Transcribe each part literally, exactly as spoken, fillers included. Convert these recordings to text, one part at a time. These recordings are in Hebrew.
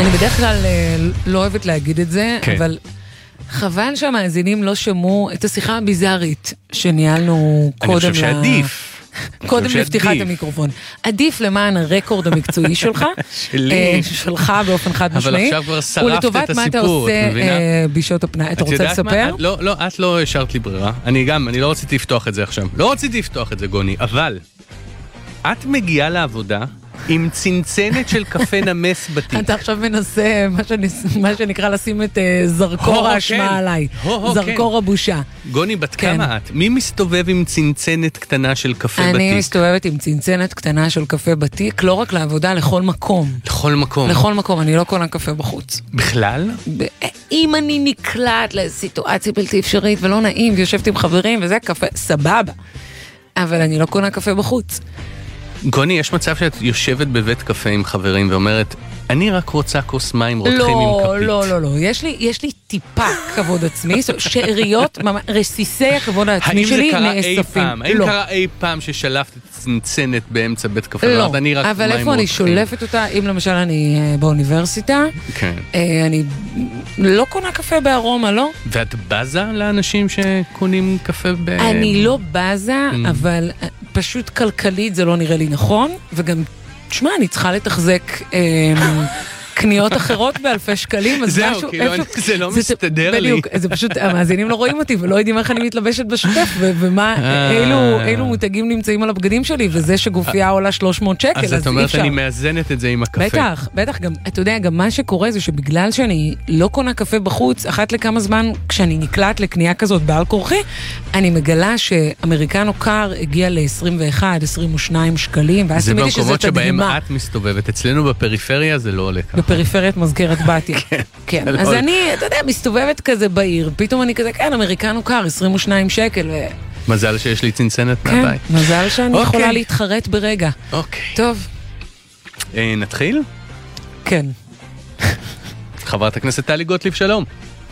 אני בדרך כלל לא אוהבת להגיד את זה, אבל חבל שהמאזינים לא שמעו את השיחה הביזארית שניהלנו קודם. אני חושב שעדיף. קודם לפתיחת המיקרופון. עדיף למען הרקורד המקצועי שלך, שלך באופן חד משמעי, אבל עכשיו כבר שרפת ולטובת את הסיפור, מה אתה עושה בשעות הפנאי. אתה רוצה לספר? לא, לא, את לא השארת לי ברירה. אני גם, אני לא רציתי לפתוח את זה עכשיו. לא רציתי לפתוח את זה, גוני, אבל את מגיעה לעבודה עם צנצנת של קפה נמס בתיק. אתה עכשיו מנסה, מה שנקרא, לשים את זרקור האשמה עליי. זרקור הבושה. גוני, בת כמה את? מי מסתובב עם צנצנת קטנה של קפה בתיק? אני מסתובבת עם צנצנת קטנה של קפה בתיק, לא רק לעבודה, לכל מקום. לכל מקום? לכל מקום, אני לא קונה קפה בחוץ. בכלל? אם אני נקלט לסיטואציה בלתי אפשרית ולא נעים, ויושבת עם חברים, וזה קפה, סבבה. אבל אני לא קונה קפה בחוץ. גוני, יש מצב שאת יושבת בבית קפה עם חברים ואומרת, אני רק רוצה כוס מים רותחים לא, עם כפית. לא, לא, לא. יש לי, יש לי טיפה כבוד עצמי, שאריות, רסיסי הכבוד העצמי שלי נאספים. האם לא. קרה אי פעם ששלפת צנצנת באמצע בית קפה? לא, ואומרת, אני רק אבל מים איפה אני רותחים. שולפת אותה? אם למשל אני באוניברסיטה, כן. אני לא קונה קפה בארומה, לא? ואת בזה לאנשים שקונים קפה ב... אני לא בזה, אבל פשוט כלכלית זה לא נראה לי נכון, וגם, תשמע, אני צריכה לתחזק קניות אחרות באלפי שקלים, אז זהו, משהו, כאילו, איפה, זה לא זה, מסתדר לי. בדיוק, זה פשוט, המאזינים לא רואים אותי, ולא יודעים איך אני מתלבשת בשוטף, ו- ומה, אילו, אילו מותגים נמצאים על הבגדים שלי, וזה שגופייה עולה שלוש מאות שקל, אז אז את אומרת, אפשר. אני מאזנת את זה עם הקפה. בטח, בטח, גם, אתה יודע, גם מה שקורה זה שבגלל שאני לא קונה קפה בחוץ, אחת לכמה זמן, כשאני נקלט לקנייה כזאת בעל כורחי, אני מגלה שאמריקנו קר הגיע ל-עשרים ואחת עד עשרים ושניים שקלים, ואז זה תמיד שזה במקומות שבהם תדהימה. את מסתובבת. אצלנו בפריפריה זה לא עולה ככה. בפריפריית מזכרת בתיה. כן. כן, אז אני, אתה יודע, מסתובבת כזה בעיר, פתאום אני כזה, כן, אמריקנו קר, עשרים ושניים שקל, ו... מזל שיש לי צנצנת כן, מהבית. מזל שאני אוקיי. יכולה להתחרט ברגע. אוקיי. טוב. אה, נתחיל? כן. חברת הכנסת טלי גוטליב, שלום.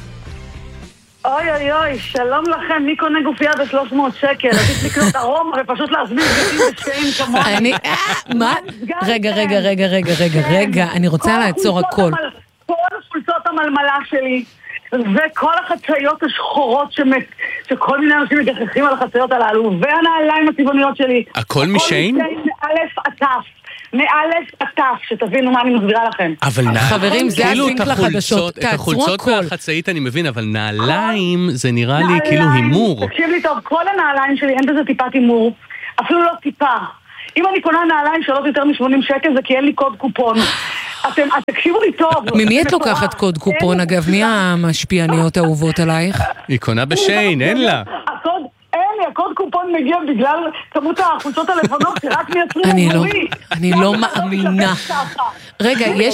אוי אוי אוי, שלום לכם, מי קונה גופייה ב-שלוש מאות שקל? עדיף לקנות ארומה ופשוט להזמין גופייה בשקעים כמוני. אני, מה? רגע, רגע, רגע, רגע, רגע, רגע, אני רוצה לעצור הכל. כל החולצות המלמלה שלי, וכל החצאיות השחורות שכל מיני אנשים מגחכים על החצאיות הללו, והנעליים הצבעוניות שלי. הכל משיין? הכל משין מאלף עטף. מאלף עטף, שתבינו מה אני מסבירה לכם. אבל חברים, זה כאילו הסינק לחדשות. את החולצות הכל. והחצאית אני מבין, אבל נעליים זה נראה לי כאילו הימור. תקשיב לי טוב, כל הנעליים שלי אין בזה טיפת הימור, אפילו לא טיפה. אם אני קונה נעליים שעולות יותר מ-שמונים שקל זה כי אין לי קוד קופון. אתם, תקשיבו לי טוב. ממי את לוקחת קוד קופון, אגב? מי המשפיעניות האהובות עלייך? היא קונה בשיין, אין לה. הקוד, אין לי, הקוד קופון מגיע בגלל כמות החולצות הלבנות שרק מייצרים אני לא, עבורי. אני לא מאמינה. רגע, יש,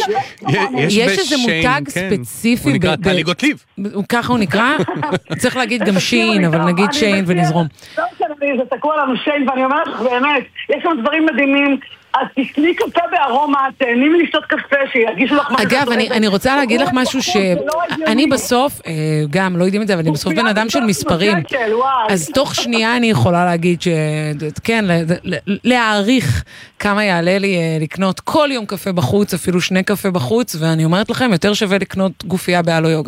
יש איזה מותג ספציפי. הוא נקרא טלי גוטליב. ככה הוא נקרא? צריך להגיד גם שיין, אבל נגיד שיין ונזרום. לא משנה, זה תקוע לנו שיין, ואני אומרת לך באמת, יש שם דברים מדהימים, אז תקני קפה בארומה, תהני מלשתות קפה, שירגישו לך מה... אגב, אני, אני רוצה להגיד לך משהו שאני בסוף, גם לא יודעים את זה, אבל אני בסוף בן אדם של מספרים. אז תוך שנייה אני יכולה להגיד ש... כן, להעריך כמה יעלה לי לקנות כל יום קפה בחוץ, אפילו שני קפה בחוץ, ואני אומרת לכם, יותר שווה לקנות גופייה באלו יוגה.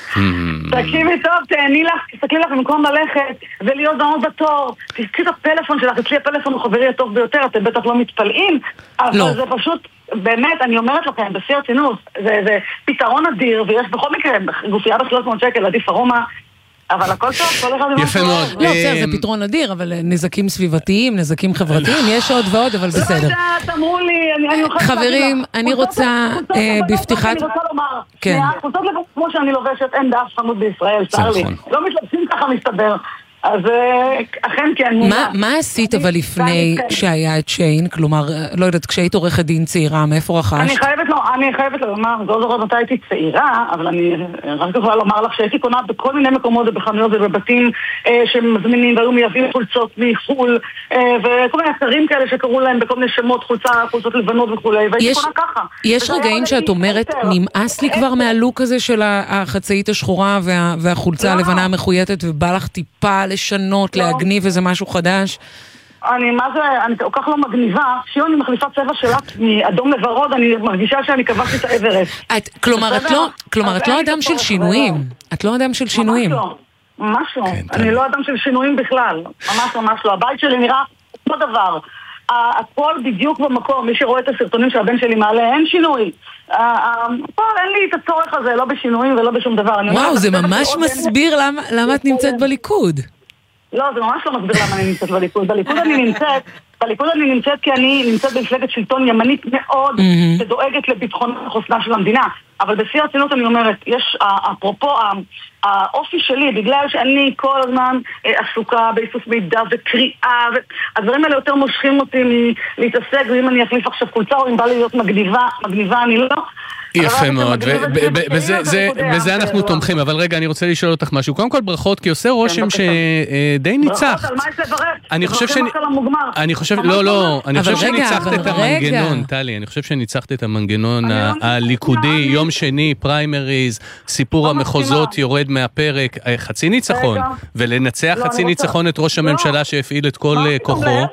תקשיבי טוב, תהני לך, תסתכלי לך במקום ללכת, ולהיות דעות בתור, תסתכלי את הפלאפון שלך, אצלי הפלאפון הוא חברי הטוב ביותר, אתם בטח לא מתפלאים, אבל זה פשוט, באמת, אני אומרת לכם, בשיא הרצינות, זה פתרון אדיר, ויש בכל מקרה, גופייה ב-שלוש מאות שקל, עדיף ארומה, אבל הכל טוב, כל אחד... יפה מאוד. לא, בסדר, זה פתרון אדיר, אבל נזקים סביבתיים, נזקים חברתיים, יש עוד ועוד, אבל בסדר. לא יודעת, אמרו לי, אני אוכל... חברים, אני רוצה בפתיחת... אני רוצה לומר, חולצות לבנות כמו שאני לובשת, אין באף חנות בישראל, צר לי. לא מתלבשים ככה מסתבר. אז אכן כן. מה עשית אבל לפני שהיה את שיין? כלומר, לא יודעת, כשהיית עורכת דין צעירה, מאיפה רכשת? אני חייבת לו, אני חייבת לומר, זו זוכרת מתי הייתי צעירה, אבל אני רק יכולה לומר לך שהייתי קונה בכל מיני מקומות ובחנויות ובבתים שמזמינים והיו מייבאים חולצות מחול, וכל מיני אתרים כאלה שקראו להם בכל מיני שמות, חולצה, חולצות לבנות וכולי, והייתי קונה ככה. יש רגעים שאת אומרת, נמאס לי כבר מהלוק הזה של החצאית השחורה והחולצה הלבנה המחויטת, ובא לך טיפה לשנות, להגניב איזה משהו חדש? אני, מה זה, אני כל כך לא מגניבה, שיום אני מחליפה צבע שלה מאדום לוורוד, אני מרגישה שאני כבשתי את האברסט. כלומר, את לא, כלומר, את לא אדם של שינויים. את לא אדם של שינויים. ממש לא, ממש לא. אני לא אדם של שינויים בכלל. ממש ממש לא. הבית שלי נראה אותו דבר. הכל בדיוק במקום, מי שרואה את הסרטונים של הבן שלי מעלה, אין שינוי. פה אין לי את הצורך הזה, לא בשינויים ולא בשום דבר. וואו, זה ממש מסביר למה את נמצאת בליכוד. לא, זה ממש לא מסביר למה אני נמצאת בליכוד. בליכוד אני נמצאת, בליכוד אני נמצאת כי אני נמצאת במפלגת שלטון ימנית מאוד, שדואגת לביטחון וחוסנה של המדינה. אבל בשיא הרצינות אני אומרת, יש, אפרופו, האופי שלי, בגלל שאני כל הזמן עסוקה באיסוף מידע וקריאה, הדברים האלה יותר מושכים אותי להתעסק, ואם אני אחליף עכשיו קולצה או אם בא לי להיות מגניבה, מגניבה אני לא. יפה מאוד, ובזה אנחנו תומכים, אבל רגע, אני רוצה לשאול אותך משהו. קודם כל ברכות, כי עושה רושם שדי ניצחת. ברכות על מה יש לברך? אני חושב שאני... אני חושב... לא, לא, אני חושב שניצחת את המנגנון, טלי, אני חושב שניצחת את המנגנון הליכודי, יום שני, פריימריז, סיפור המחוזות יורד מהפרק, חצי ניצחון, ולנצח חצי ניצחון את ראש הממשלה שהפעיל את כל כוחו.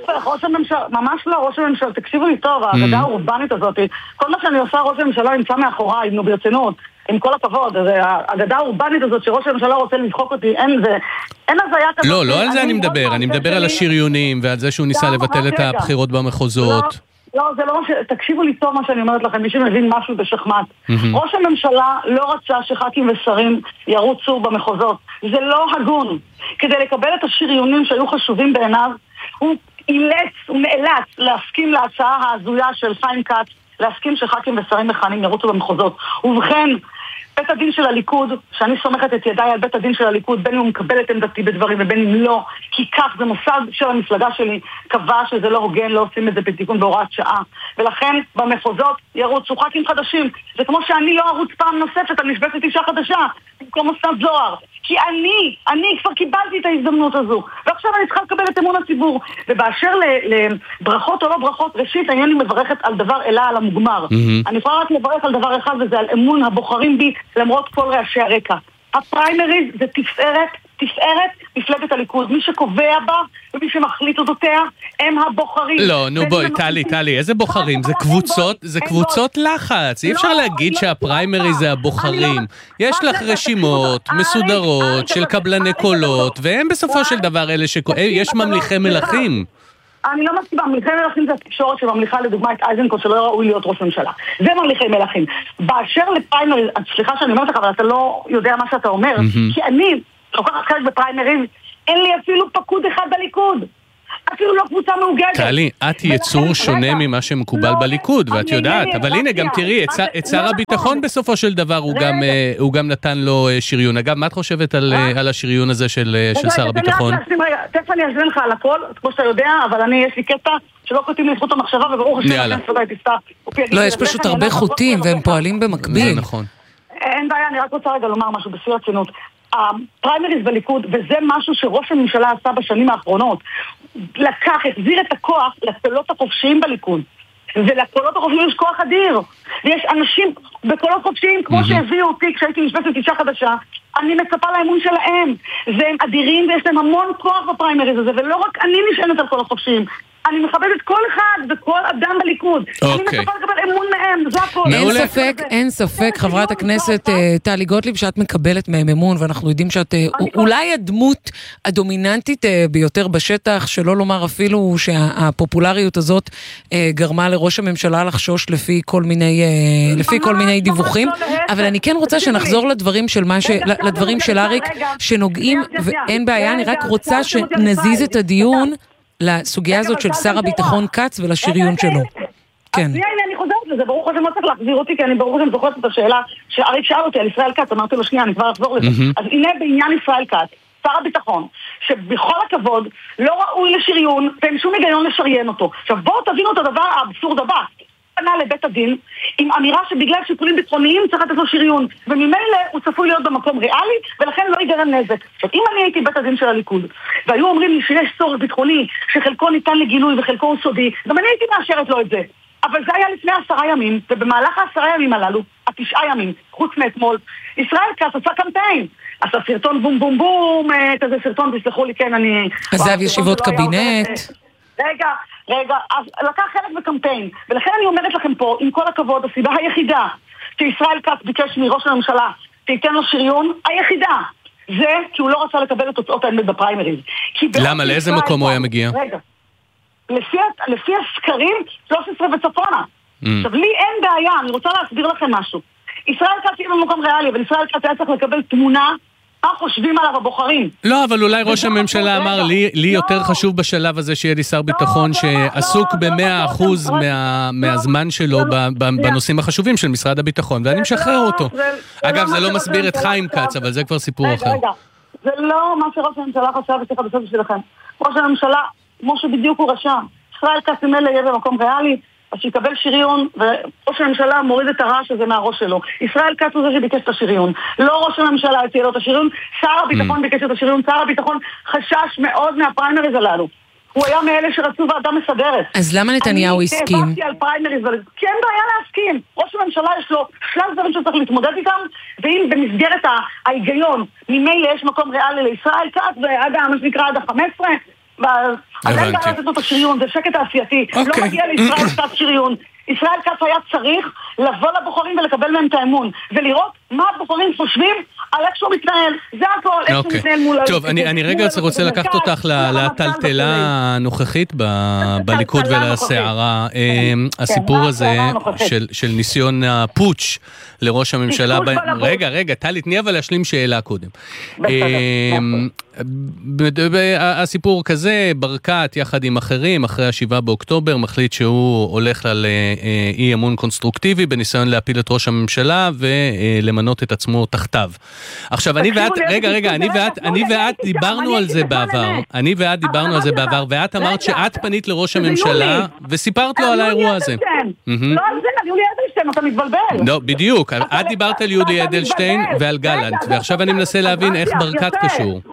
ממש לא, ראש הממשלה, תקשיבו לי טוב, ההגדה האורבנית הזאת, כל מה שאני עושה, ראש הממשלה נמצא מאחוריי, נו ברצינות, עם כל הכבוד, ההגדה האורבנית הזאת שראש הממשלה רוצה לדחוק אותי, אין זה, אין הזיה כזאת. לא, לא על זה אני מדבר, אני מדבר על השריונים ועל זה שהוא ניסה לבטל את הבחירות במחוזות. לא, זה לא מה ש... תקשיבו לי טוב מה שאני אומרת לכם, מי שמבין משהו בשחמט. ראש הממשלה לא רצה שח"כים ושרים ירוצו במחוזות. זה לא הגון. כדי לקבל את השריונים שהיו חשובים בעיניו, הוא אילץ, הוא נאלץ להסכים להצעה ההזויה של חיים כץ, להסכים שח"כים ושרים מכהנים ירוצו במחוזות. ובכן, בית הדין של הליכוד, שאני סומכת את ידיי על בית הדין של הליכוד, בין אם הוא מקבל את עמדתי בדברים ובין אם לא, כי כך זה מוסד של המפלגה שלי, קבע שזה לא הוגן, לא עושים את זה בתיקון בהוראת שעה. ולכן במחוזות ירוצו ח"כים חדשים. זה כמו שאני לא ארוץ פעם נוספת על משבצת אישה חדשה, במקום מוסד זוהר. כי אני, אני כבר קיבלתי את ההזדמנות הזו, ועכשיו אני צריכה לקבל את אמון הציבור. ובאשר לברכות או לא ברכות, ראשית, אני מברכת על דבר אלא על המוגמר. Mm-hmm. אני יכולה רק לברך על דבר אחד, וזה על אמון הבוחרים בי, למרות כל רעשי הרקע. הפריימריז זה תפארת, תפארת מפלגת הליכוד. מי שקובע בה ומי שמחליט אודותיה הם הבוחרים. לא, נו בואי, טלי, טלי, איזה בוחרים? זה קבוצות, זה קבוצות לחץ. אי אפשר להגיד שהפריימריז זה הבוחרים. יש לך רשימות מסודרות של קבלני קולות, והם בסופו של דבר אלה ש... יש ממליכי מלכים. אני לא מסכימה, ממליכי מלכים זה התקשורת שממליכה לדוגמה את אייזנקוט שלא ראוי להיות ראש ממשלה. זה ממליכי מלכים. באשר לפריימריז, סליחה שאני אומרת לך, אבל אתה לא יודע מה שאתה אומר, כי אני, לוקחת חלק בפריימריז, אין לי אפילו פקוד אחד בליכוד. אפילו לא קבוצה מאוגדת. טלי, את יצור שונה ממה שמקובל בליכוד, ואת יודעת, אבל הנה גם תראי, את שר הביטחון בסופו של דבר הוא גם נתן לו שריון. אגב, מה את חושבת על השריון הזה של שר הביטחון? תכף אני אסביר לך על הכל, כמו שאתה יודע, אבל אני, יש לי קטע שלא קוטעים לי זכות המחשבה, וברור השם, לא, יש פשוט הרבה חוטים, והם פועלים במקביל. נכון. אין בעיה, אני רק רוצה רגע לומר משהו בשיא הרצינות. הפריימריז בליכוד, וזה משהו שראש הממשלה עשה בשנים האחרונות, לקח, החזיר את הכוח לקולות החופשיים בליכוד. ולקולות החופשיים יש כוח אדיר. ויש אנשים בקולות חופשיים, כמו שהביאו אותי כשהייתי משבצת אישה חדשה, אני מצפה לאמון שלהם. והם אדירים ויש להם המון כוח בפריימריז הזה, ולא רק אני נשענת על קולות חופשיים. אני מכבדת כל אחד וכל אדם בליכוד. אני מצפה לקבל אמון מהם, זה הכל. אין ספק, אין ספק, חברת הכנסת טלי גוטליב, שאת מקבלת מהם אמון, ואנחנו יודעים שאת אולי הדמות הדומיננטית ביותר בשטח, שלא לומר אפילו שהפופולריות הזאת גרמה לראש הממשלה לחשוש לפי כל מיני, לפי כל מיני דיווחים, אבל אני כן רוצה שנחזור לדברים של מה ש... לדברים של אריק, שנוגעים, ואין בעיה, אני רק רוצה שנזיז את הדיון לסוגיה הזאת של שר הביטחון כץ ולשריון שלו. כן. אז אני חוזרת לזה, ברוך השם לא צריך להחזיר אותי, כי אני ברוך השם זוכרת את השאלה שאריק שאל אותי על ישראל כץ, אמרתי לו שנייה, אני כבר אחזור לזה. אז הנה בעניין ישראל כץ, שר הביטחון, שבכל הכבוד לא ראוי לשריון, ואין שום היגיון לשריין אותו. עכשיו בואו תבינו את הדבר האבסורד הבא. פנה לבית הדין עם אמירה שבגלל שיקולים ביטחוניים צריך לתת לו שריון, וממילא הוא צפוי להיות במקום ריאלי, ולכן לא ייגרם נזק. עכשיו, אם אני הייתי בית הדין של הליכוד, והיו אומרים לי שיש צורך ביטחוני, שחלקו ניתן לגילוי וחלקו הוא סודי, גם אני הייתי מאשרת לו את זה. אבל זה היה לפני עשרה ימים, ובמהלך העשרה ימים הללו, התשעה ימים, חוץ מאתמול, ישראל כץ עשה קמפיין. עשה סרטון בום בום בום, כזה סרטון, תסלחו לי, כן, אני... עזב ישיבות קבינט. רגע, רגע, אז לקח חלק בקמפיין, ולכן אני אומרת לכם פה, עם כל הכבוד, הסיבה היחידה שישראל כץ ביקש מראש הממשלה שייתן לו שריון, היחידה, זה כי הוא לא רצה לקבל את תוצאות האמת בפריימריז. למה? לאיזה מקום הוא היה מגיע? רגע, לפי, לפי הסקרים, שלוש עשרה וצפונה. Mm. עכשיו, לי אין בעיה, אני רוצה להסביר לכם משהו. ישראל כץ יהיה במקום ריאלי, אבל ישראל כץ היה צריך לקבל תמונה, מה חושבים עליו הבוחרים. לא, אבל אולי ראש הממשלה אמר, לי יותר חשוב בשלב הזה שיהיה לי שר ביטחון שעסוק במאה אחוז מהזמן שלו בנושאים החשובים של משרד הביטחון, ואני משחרר אותו. אגב, זה לא מסביר את חיים כץ, אבל זה כבר סיפור אחר. רגע, זה לא מה שראש הממשלה חשב וצריך בסוף שלכם. ראש הממשלה, כמו שבדיוק הוא רשם, ישראל כץ ממילא יהיה במקום ריאלי, אז שיקבל שריון, וראש הממשלה מוריד את הרעש הזה מהראש שלו. ישראל כץ הוא זה שביקש את השריון. לא ראש הממשלה הציע לו את השריון, שר הביטחון ביקש את השריון, שר הביטחון חשש מאוד מהפריימריז הללו. הוא היה מאלה שרצו ועדה מסדרת. אז למה נתניהו הסכים? אני הבאתי על פריימריז, כי אין בעיה להסכים. ראש הממשלה יש לו שלב דברים שצריך להתמודד איתם, ואם במסגרת ההיגיון, ממילא יש מקום ריאלי לישראל כץ, ועד מה שנקרא עד ה-חמש עשרה, אז אין בעיה לתת לו את השריון, זה שקט תעשייתי, לא מגיע לישראל כץ שריון. ישראל כץ היה צריך לבוא לבוחרים ולקבל מהם את האמון, ולראות מה הבוחרים חושבים על איך שהוא מתנהל. זה הכל, איך שהוא מתנהל מול... טוב, אני רגע רוצה לקחת אותך לטלטלה הנוכחית בליכוד ולסערה. הסיפור הזה של ניסיון הפוטש לראש הממשלה... רגע, רגע, טלי, תני אבל להשלים שאלה קודם. הסיפור כזה, ברקת יחד עם אחרים, אחרי השבעה באוקטובר, מחליט שהוא הולך על אי אמון קונסטרוקטיבי, בניסיון להפיל את ראש הממשלה ולמנות את עצמו תחתיו. עכשיו, אני ואת, רגע, רגע, אני ואת, אני ואת דיברנו על זה בעבר, אני ואת דיברנו על זה בעבר, ואת אמרת שאת פנית לראש הממשלה, וסיפרת לו על האירוע הזה. לא על זה, על יולי אדלשטיין, אתה מתבלבל. לא, בדיוק, את דיברת על יולי אדלשטיין ועל גלנט, ועכשיו אני מנסה להבין איך ברקת קשור.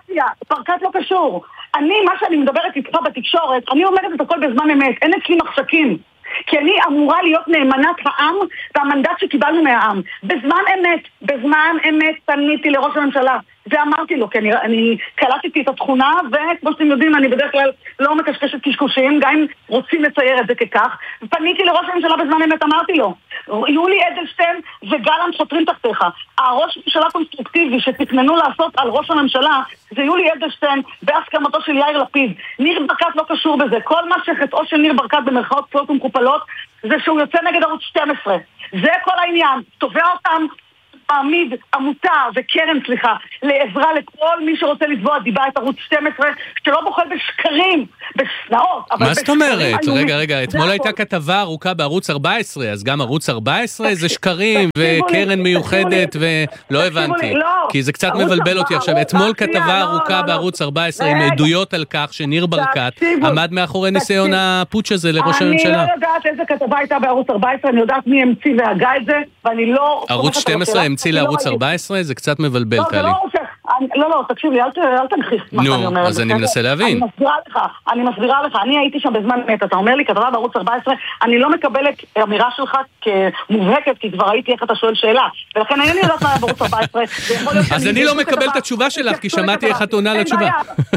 ברקת לא קשור. אני, מה שאני מדברת איתך בתקשורת, אני אומרת את הכל בזמן אמת, אין אצלי מחשקים. כי אני אמורה להיות נאמנת העם והמנדט שקיבלנו מהעם. בזמן אמת, בזמן אמת פניתי לראש הממשלה. ואמרתי לו, כי אני, אני קלטתי את התכונה, וכמו שאתם יודעים, אני בדרך כלל לא מקשקשת קשקושים, גם אם רוצים לצייר את זה ככך. פניתי לראש הממשלה בזמן אמת, אמרתי לו, יולי אדלשטיין וגלנט חותרים תחתיך. הראש ממשלה קונסטרוקטיבי שתכננו לעשות על ראש הממשלה, זה יולי אדלשטיין בהסכמתו של יאיר לפיד. ניר ברקת לא קשור בזה. כל מה שחטאו של ניר ברקת במרכאות כפולות ומקופלות, זה שהוא יוצא נגד ערוץ שתים עשרה. זה כל העניין. תובע אותם, מעמיד עמותה וקרן, סליחה, לעזרה לכל מי שרוצה לתבוע דיבה את ערוץ שתים עשרה, שלא בוחל בשקרים, בשנאות. מה זאת אומרת? רגע, רגע, אתמול הייתה כתבה ארוכה בערוץ ארבע עשרה, אז גם ערוץ ארבע עשרה זה שקרים וקרן מיוחדת, ולא הבנתי, כי זה קצת מבלבל אותי עכשיו. אתמול כתבה ארוכה בערוץ ארבע עשרה עם עדויות על כך שניר ברקת עמד מאחורי ניסיון הפוטש הזה לראש הממשלה. אני לא יודעת איזה כתבה הייתה בערוץ ארבע עשרה, אני יודעת מי המציא והגה את זה, ואני לא... ערוץ שתים עשרה המציא לערוץ ארבע עשרה, זה קצת מבלבל, טלי. לא, לא, תקשיב לי, אל תנכיס מה שאני אומרת. נו, אז אני מנסה להבין. אני מסבירה לך, אני מסבירה לך, אני הייתי שם בזמן אמת, אתה אומר לי, כתבה בערוץ ארבע עשרה, אני לא מקבלת אמירה שלך כמובהקת, כי כבר הייתי איך אתה שואל שאלה, ולכן אני יודעת מה היה בערוץ ארבע עשרה, אז אני לא מקבל את התשובה שלך, כי שמעתי איך את עונה לתשובה.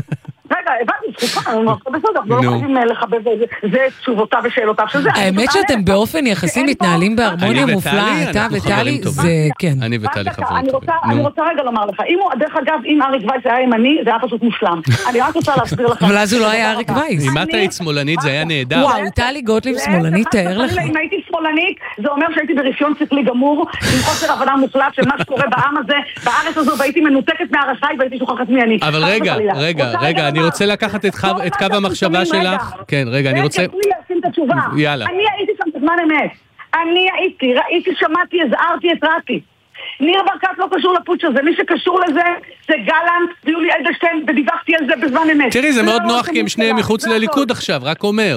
רגע, הבנתי, סליחה, בסדר, לא יכולים לחבב זה תשובותיו ושאלותיו של זה. האמת שאתם באופן יחסי מתנהלים בהרמוניה מופלאה, אתה וטלי, זה כן. אני וטלי חברים טובים. אני רוצה רגע לומר לך, אם הוא, דרך אגב, אם אריק וייס היה ימני, זה היה פשוט מושלם. אני רק רוצה להסביר לך. אבל אז הוא לא היה אריק וייס. אם את היית שמאלנית, זה היה נהדר. וואו, טלי גוטליב שמאלנית, תאר לך. אם הייתי שמאלנית, זה אומר שהייתי ברישיון שכלי גמור, עם חוסר הבנה מוחלט של מה שקורה בעם הזה, בארץ הזו, והייתי מנותקת מהרשאי והייתי שוכחת מי אני. אבל רגע, רגע, רגע, אני רוצה לקחת את קו המחשבה שלך. כן, רגע, אני רוצה... יאללה. אני הייתי שם בזמן אמת. אני הייתי, ראיתי, שמעתי, הזהרתי, התרעתי. ניר ברקת לא קשור לפוטש הזה, מי שקשור לזה זה גלנט ויולי אדלשטיין, ודיווחתי על זה בזמן אמת. תראי, זה מאוד נוח כי הם שניהם מחוץ לליכוד עכשיו, רק אומר.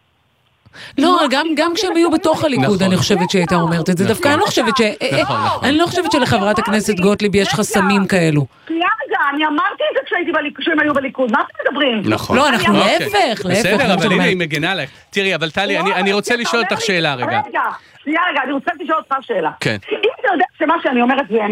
לא, גם כשהם היו בתוך הליכוד, אני חושבת שהייתה אומרת את זה. דווקא אני לא חושבת ש... אני לא חושבת שלחברת הכנסת גוטליב יש חסמים כאלו. אני אמרתי את זה כשהם היו בליכוד, מה אתם מדברים? נכון. לא, אנחנו להפך, להפך. בסדר, אבל הנה היא מגנה עליך. תראי, אבל טלי, אני רוצה לשאול אותך שאלה רגע. רגע, שנייה רגע, אני רוצה לשאול אותך שאלה. כן. אם אתה יודע שמה שאני אומרת זה אמת,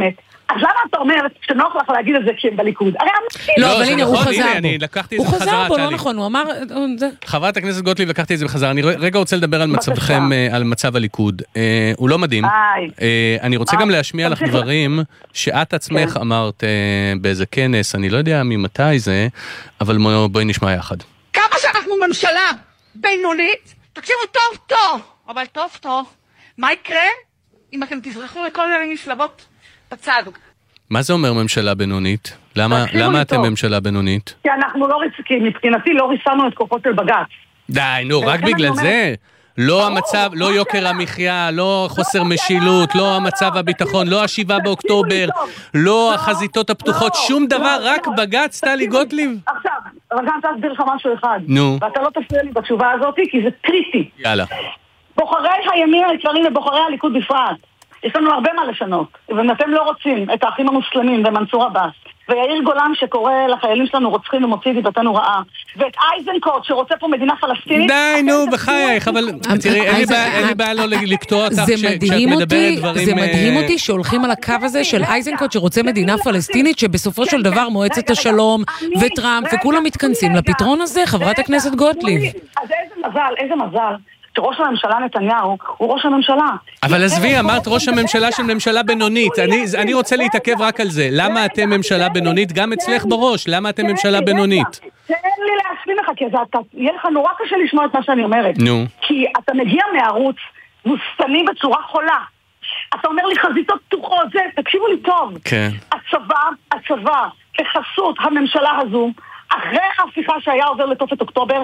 אז למה אתה אומר שנוח לך להגיד את זה כי הם בליכוד? לא, אבל הנה, הוא חזר בו. הוא חזר בו, לא נכון, הוא אמר... חברת הכנסת גוטליב, לקחתי את זה בחזרה. אני רגע רוצה לדבר על מצבכם, על מצב הליכוד. הוא לא מדהים. אני רוצה גם להשמיע לך דברים שאת עצמך אמרת באיזה כנס, אני לא יודע ממתי זה, אבל בואי נשמע יחד. כמה שאנחנו ממשלה בינונית, תקשיבו טוב טוב, אבל טוב טוב, מה יקרה אם אתם תזרחו לכל מיני משלבות בצד? מה זה אומר ממשלה בינונית? למה, למה אתם ממשלה בינונית? כי אנחנו לא ריסקים, מבחינתי לא ריסנו את כוחות של בג"ץ. די, נו, רק בגלל זה? לא המצב, לא יוקר המחיה, לא חוסר משילות, לא המצב הביטחון, לא השבעה באוקטובר, לא החזיתות הפתוחות, שום דבר, רק בג"ץ, טלי גוטליב. עכשיו, אבל גם תסביר לך משהו אחד. נו. ואתה לא תפריע לי בתשובה הזאת, כי זה קריטי. יאללה. בוחרי הימין העיקריים ובוחרי הליכוד בפרט. יש לנו הרבה מה לשנות, ואתם לא רוצים את האחים המוסלמים ומנסור עבאס, ויאיר גולן שקורא לחיילים שלנו רוצחים ומוציא דיבתנו רעה, ואת אייזנקוט שרוצה פה מדינה פלסטינית. די, נו, בחייך, אבל תראי, אין לי בעיה לא לקטוע אותך כשאת מדברת דברים... זה מדהים אותי שהולכים על הקו הזה של אייזנקוט שרוצה מדינה פלסטינית, שבסופו של דבר מועצת השלום וטראמפ וכולם מתכנסים לפתרון הזה, חברת הכנסת גוטליב. אז איזה מזל, איזה מזל. שראש הממשלה נתניהו הוא ראש הממשלה. אבל עזבי, אמרת ראש הממשלה של ממשלה בינונית. אני, אני רוצה להתעכב רק על זה. למה אתם ממשלה בינונית? גם אצלך בראש. למה אתם ממשלה בינונית? תן לי להשלים לך, כי יהיה לך נורא קשה לשמוע את מה שאני אומרת. נו. כי אתה מגיע מערוץ מוסתני בצורה חולה. אתה אומר לי חזיתות פתוחות, זה, תקשיבו לי טוב. כן. הצבא, הצבא, בחסות הממשלה הזו, אחרי ההפיכה שהיה עובר לתופת אוקטובר,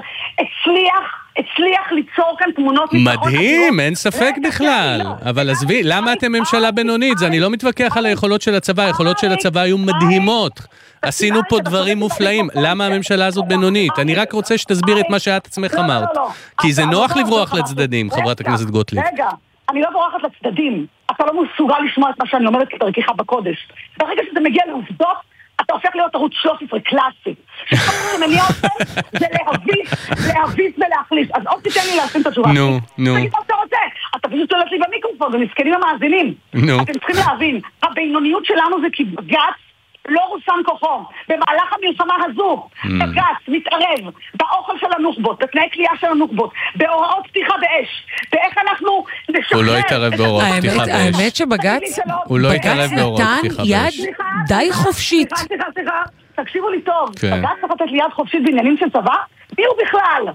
הצליח, הצליח ליצור כאן תמונות... מדהים, אין ספק בכלל. אבל עזבי, למה אתם ממשלה בינונית? אני לא מתווכח על היכולות של הצבא, היכולות של הצבא היו מדהימות. עשינו פה דברים מופלאים. למה הממשלה הזאת בינונית? אני רק רוצה שתסביר את מה שאת עצמך אמרת. כי זה נוח לברוח לצדדים, חברת הכנסת גוטליב. רגע, אני לא בורחת לצדדים. אתה לא מסוגל לשמוע את מה שאני אומרת כדרכך בקודש. ברגע שזה מגיע לעובדות, אתה הופך להיות ערוץ שלוש עשרה קלאסי. שכל שמניע אותם זה להביס, להביס ולהחליש. אז עוד תיתן לי להשלים את התשובה. נו, נו. תגיד מה אתה רוצה. אתה פשוט שולט לי במיקרופון ומסכנים המאזינים. נו. אתם צריכים להבין, הבינוניות שלנו זה כי בג"ץ לא רוסן כוחו. במהלך המלחמה הזו, בג"ץ מתערב באוכל של הנוח'בות, בתנאי כליאה של הנוח'בות, בהוראות פתיחה באש, באיך אנחנו נשחרר... הוא לא יתערב בהוראות פתיחה באש. האמת שבג"ץ נתן יד די חופשית. סליחה, סליחה, תקשיבו לי טוב. בג"ץ צריך לתת לי יד חופשית בעניינים של צבא? מי הוא בכלל?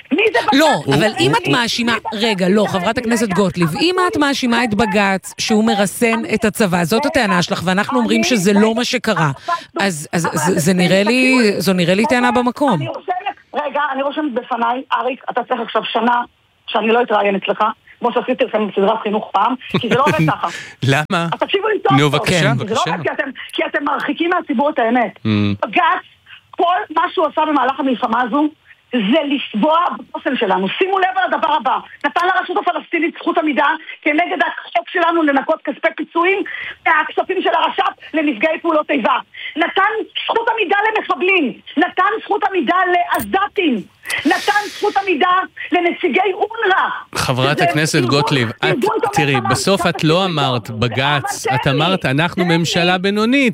לא, אבל אם את מאשימה, רגע, לא, חברת הכנסת גוטליב, אם את מאשימה את בג"ץ שהוא מרסן את הצבא, זאת הטענה שלך, ואנחנו אומרים שזה לא מה שקרה, אז זה נראה לי, זו נראה לי טענה במקום. רגע, אני רושמת בפניי, אריק, אתה צריך עכשיו שנה שאני לא אתראיין אצלך, כמו שעשיתי לכם בסדרת חינוך פעם, כי זה לא עובד ככה. למה? אז תקשיבו לי טוב. נו, בבקשה, בבקשה. כי אתם מרחיקים מהציבור את האמת. בג"ץ, כל מה שהוא עשה במהלך המלחמה הזו, זה לסבוע בפוסל שלנו. שימו לב על הדבר הבא. נתן לרשות הפלסטינית זכות עמידה כנגד החוק שלנו לנקות כספי פיצויים מהכספים של הרש"פ לנפגעי פעולות איבה. נתן זכות עמידה למחבלים. נתן זכות עמידה לעזתים. נתן זכות עמידה לנציגי אונר"א. חברת הכנסת גוטליב, תראי, בסוף את לא אמרת בג"ץ, את אמרת אנחנו ממשלה בינונית,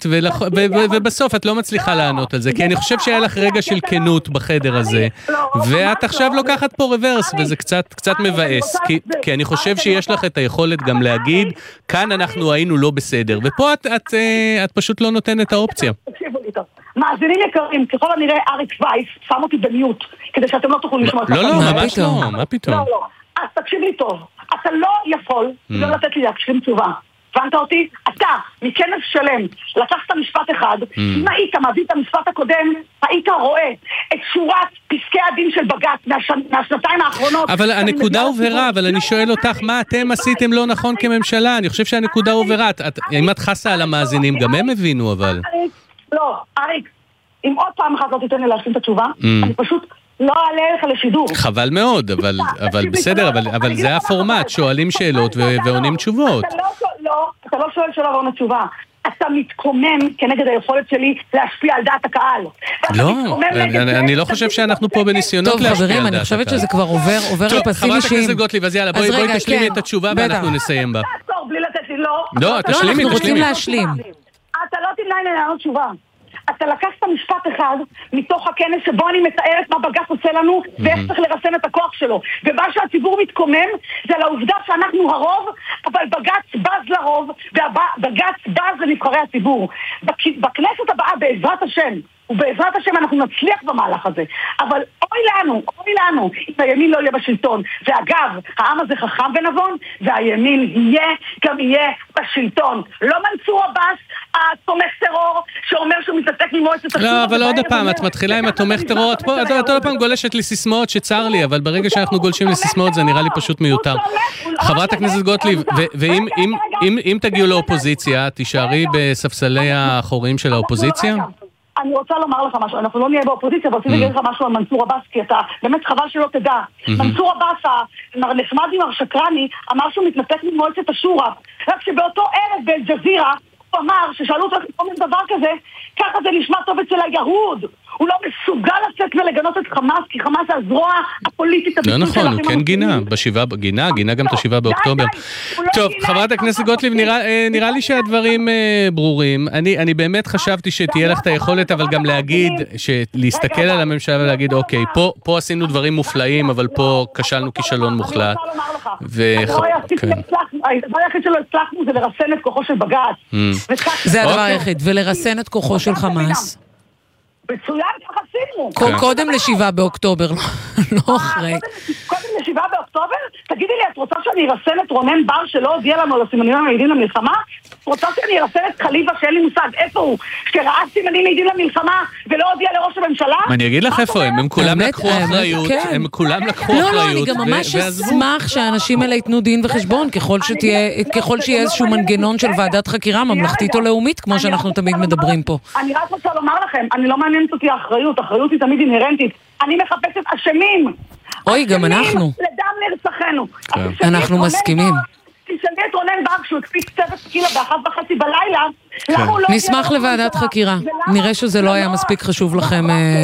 ובסוף את לא מצליחה לענות על זה, כי אני חושב שהיה לך רגע של כנות בחדר הזה, ואת עכשיו לוקחת פה רוורס, וזה קצת מבאס, כי אני חושב שיש לך את היכולת גם להגיד, כאן אנחנו היינו לא בסדר, ופה את פשוט לא נותנת את האופציה. מאזינים יקרים, ככל הנראה אריק וייס שם אותי במיוט, כדי שאתם לא תוכלו לשמוע את לא, לא, ממש לא, מה פתאום? לא, לא, אז תקשיב לי טוב, אתה לא יכול לא לתת לי להקשיב תשובה. הבנת אותי? אתה, מכנס שלם, לקחת משפט אחד, אם היית מביא את המשפט הקודם, היית רואה את שורת פסקי הדין של בג"ץ מהשנתיים האחרונות. אבל הנקודה הובהרה, אבל אני שואל אותך, מה אתם עשיתם לא נכון כממשלה? אני חושב שהנקודה הובהרה. אם את חסה על המאזינים, גם הם הבינו, אבל... לא, אריק, אם עוד פעם אחת לא תיתן לי להשלים את התשובה, אני פשוט לא אעלה לך לשידור. חבל מאוד, אבל בסדר, אבל זה הפורמט, שואלים שאלות ועונים תשובות. לא, אתה לא שואל שאלה ועונה תשובה. אתה מתקומם כנגד היכולת שלי להשפיע על דעת הקהל. לא, אני לא חושב שאנחנו פה בניסיונות להשפיע על דעת הקהל. טוב, חברים, אני חושבת שזה כבר עובר לפסים אישיים. חברת הכנסת גוטליב, אז יאללה, בואי תשלימי את התשובה ואנחנו נסיים בה. בלי לתת לי, לא. לא, תשלימי, אנחנו רוצים להשלים. עדיין לענות תשובה. אתה לקחת משפט אחד מתוך הכנס שבו אני מתארת מה בג"ץ עושה לנו ואיך צריך לרסן את הכוח שלו. ומה שהציבור מתקומם זה לעובדה שאנחנו הרוב, אבל בג"ץ בז לרוב, ובג"ץ בז לנבחרי הציבור. בכנסת הבאה, בעזרת השם, ובעזרת השם אנחנו נצליח במהלך הזה. אבל אוי לנו, אוי לנו, אם הימין לא יהיה בשלטון. ואגב, העם הזה חכם ונבון, והימין יהיה, גם יהיה בשלטון. לא מנסור עבאס, התומך טרור, שאומר שהוא מתעסק ממועצת השלטון. לא, אבל עוד הפעם, את מתחילה עם התומך טרור, את עוד פעם גולשת לי סיסמאות שצר לי, אבל ברגע שאנחנו גולשים לסיסמאות זה נראה לי פשוט מיותר. חברת הכנסת גוטליב, ואם תגיעו לאופוזיציה, תישארי בספסלי האחוריים של האופוזיציה? אני רוצה לומר לך משהו, אנחנו לא נהיה באופוזיציה, אבל רציתי להגיד לך משהו על מנסור עבאס, כי אתה באמת חבל שלא תדע. מנסור עבאס, נחמד עם השקרני, אמר שהוא מתנתק ממועצת השורא, רק שבאותו ערב באל-ג'זירה, הוא אמר ששאלו אותו אומר דבר כזה, ככה זה נשמע טוב אצל היהוד. הוא לא מסוגל לצאת ולגנות את חמאס, כי חמאס זה הזרוע הפוליטית. לא נכון, הוא כן גינה, בשבעה, גינה, גינה גם את השבעה באוקטובר. טוב, חברת הכנסת גוטליב, נראה לי שהדברים ברורים. אני באמת חשבתי שתהיה לך את היכולת, אבל גם להגיד, להסתכל על הממשלה ולהגיד, אוקיי, פה עשינו דברים מופלאים, אבל פה כשלנו כישלון מוחלט. הדבר היחיד שלא הצלחנו זה לרסן את כוחו של בג"ץ. זה הדבר היחיד, ולרסן את כוחו של חמאס. מצוין, ככה עשינו. קודם לשבעה באוקטובר, לא אחרי. קודם לשבעה באוקטובר? תגידי לי, את רוצה שאני ארסן את רונן בר שלא הודיע לנו על הסימנים המעידים למלחמה? את רוצה שאני ארסן את חליבה שאין לי מושג? איפה הוא? שראה סימנים מעידים למלחמה ולא הודיע לראש הממשלה? אני אגיד לך איפה הם, הם כולם לקחו אחריות, הם כולם לקחו אחריות. לא, לא, אני גם ממש אשמח שהאנשים האלה ייתנו דין וחשבון, ככל שיהיה איזשהו מנגנון של ועדת חקירה ממלכתית או לאומית, כמו שאנחנו תמיד מדברים פה. אני רק רוצה לומר לכם, אני לא מעניינת אותי האחריות, האחריות היא תמיד אינהרנטית. אני מחפשת אשמים. אוי, גם אנחנו. לדם נרצחנו. אנחנו מסכימים. תשאלי את רונן בר כשהוא הקפיץ צוות סקילה באחת וחצי בלילה, נשמח לוועדת חקירה. נראה שזה לא היה מספיק חשוב לכם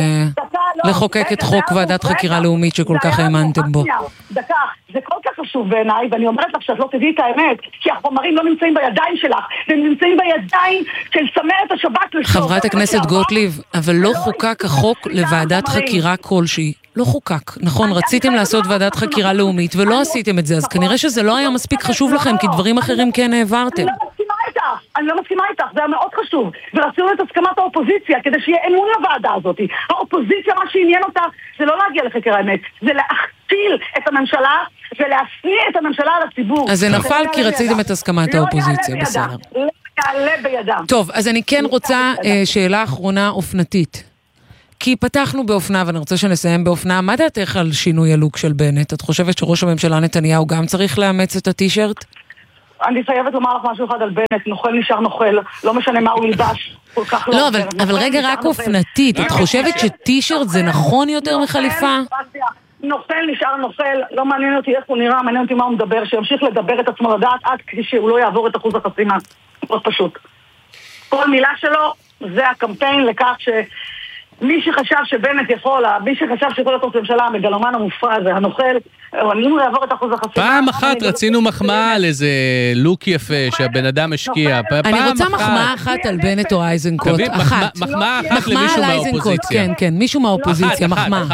לחוקק את חוק ועדת חקירה לאומית שכל כך האמנתם בו. דקה, זה כל כך חשוב בעיניי, ואני אומרת לך שאת לא תדעי את האמת, כי החומרים לא נמצאים בידיים שלך, והם נמצאים בידיים של צמרת השב"כ. חברת הכנסת גוטליב, אבל לא חוקק החוק לוועדת חקירה כלשהי. לא חוקק. נכון, רציתם לעשות ועדת חקירה לאומית, ולא עשיתם את זה, אז כנראה שזה לא היה מספיק חשוב לכם, כי דברים אחרים כן העברתם. אני לא מסכימה איתך, אני לא מסכימה איתך, זה היה מאוד חשוב. ורצינו את הסכמת האופוזיציה, כדי שיהיה אמון לוועדה הזאת. האופוזיציה, מה שעניין אותה, זה לא להגיע לחקר האמת, זה להכתיל את הממשלה, ולהשניא את הממשלה על הציבור. אז זה נפל כי רציתם את הסכמת האופוזיציה, בסדר. לא יעלה בידם. טוב, אז אני כן רוצה שאלה אחרונה אופנתית. כי פתחנו באופנה, ואני רוצה שנסיים באופנה. מה דעתך על שינוי הלוק של בנט? את חושבת שראש הממשלה נתניהו גם צריך לאמץ את הטישרט? אני חייבת לומר לך משהו אחד על בנט, נוכל נשאר נוכל, לא משנה מה הוא ילבש, כל כך לא. לא, אבל, אבל רגע רק אופנתית, את חושבת שטישרט זה נכון יותר מחליפה? נופל נשאר נופל, לא מעניין אותי איך הוא נראה, מעניין אותי מה הוא מדבר, שימשיך לדבר את עצמו לדעת עד כדי שהוא לא יעבור את אחוז החסימה. מאוד פשוט. כל מילה שלו זה הקמפיין לכך ש... מי שחשב שבנט יכול, מי שחשב שיכול להיות ראש ממשלה, המגלומן המופרע הזה, הנוכל, אם הוא יעבור את אחוז החסימה... פעם אחת רצינו מחמאה על איזה לוק יפה שהבן אדם השקיע. אני רוצה מחמאה אחת על בנט או אייזנקוט. אחת. מחמאה אחת למישהו מהאופוזיציה. כן, כן, מישהו מהאופוזיציה, מחמאה.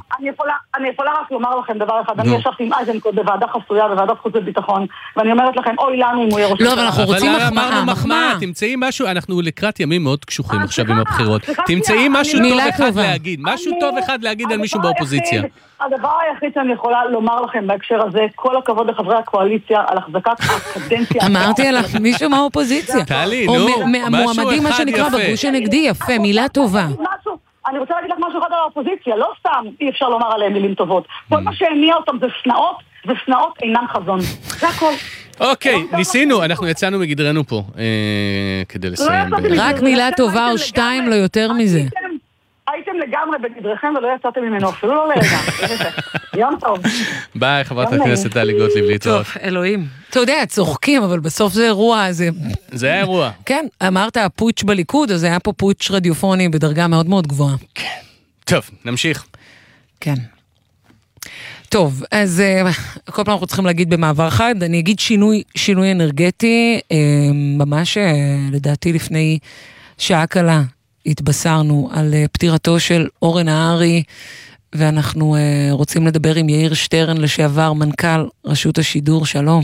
אני יכולה רק לומר לכם דבר אחד, אני ישבתי עם אייזנקוט בוועדה חסויה, בוועדת חוץ וביטחון, ואני אומרת לכם, אוי לנו אם הוא יהיה ראש ממשלה. לא, אבל אנחנו רוצים מחמאה, מחמאה. תמצאי משהו, אנחנו לקראת ימים מאוד קשוחים עכשיו עם הבחירות. תמצאי משהו טוב אחד להגיד, משהו טוב אחד להגיד על מישהו באופוזיציה. הדבר היחיד שאני יכולה לומר לכם בהקשר הזה, כל הכבוד לחברי הקואליציה על החזקת הקדנציה. אמרתי עליו, מישהו מהאופוזיציה. טלי, נו, משהו אחד יפה. או מועמדים מה שנקרא בגוש הנגדי, יפה, מילה טובה. אני רוצה להגיד לך משהו אחד על האופוזיציה, לא סתם אי אפשר לומר עליהם מילים טובות. כל מה שהניע אותם זה שנאות, ושנאות אינם חזון. זה הכל. אוקיי, ניסינו, אנחנו יצאנו מגדרנו פה, כדי לסיים. רק מילה טובה או שתיים, לא יותר מזה. הייתם לגמרי בגדרכם ולא יצאתם ממנו, אפילו לא לרגע. יום טוב. ביי, חברת הכנסת טלי גוטליב, להתראות. טוב, אלוהים. אתה יודע, צוחקים, אבל בסוף זה אירוע, זה... זה היה אירוע. כן, אמרת פוטש בליכוד, אז היה פה פוטש רדיופוני בדרגה מאוד מאוד גבוהה. כן. טוב, נמשיך. כן. טוב, אז כל פעם אנחנו צריכים להגיד במעבר חד, אני אגיד שינוי, שינוי אנרגטי, ממש לדעתי לפני שעה קלה התבשרנו על פטירתו של אורן נהרי, ואנחנו רוצים לדבר עם יאיר שטרן, לשעבר מנכ"ל רשות השידור. שלום.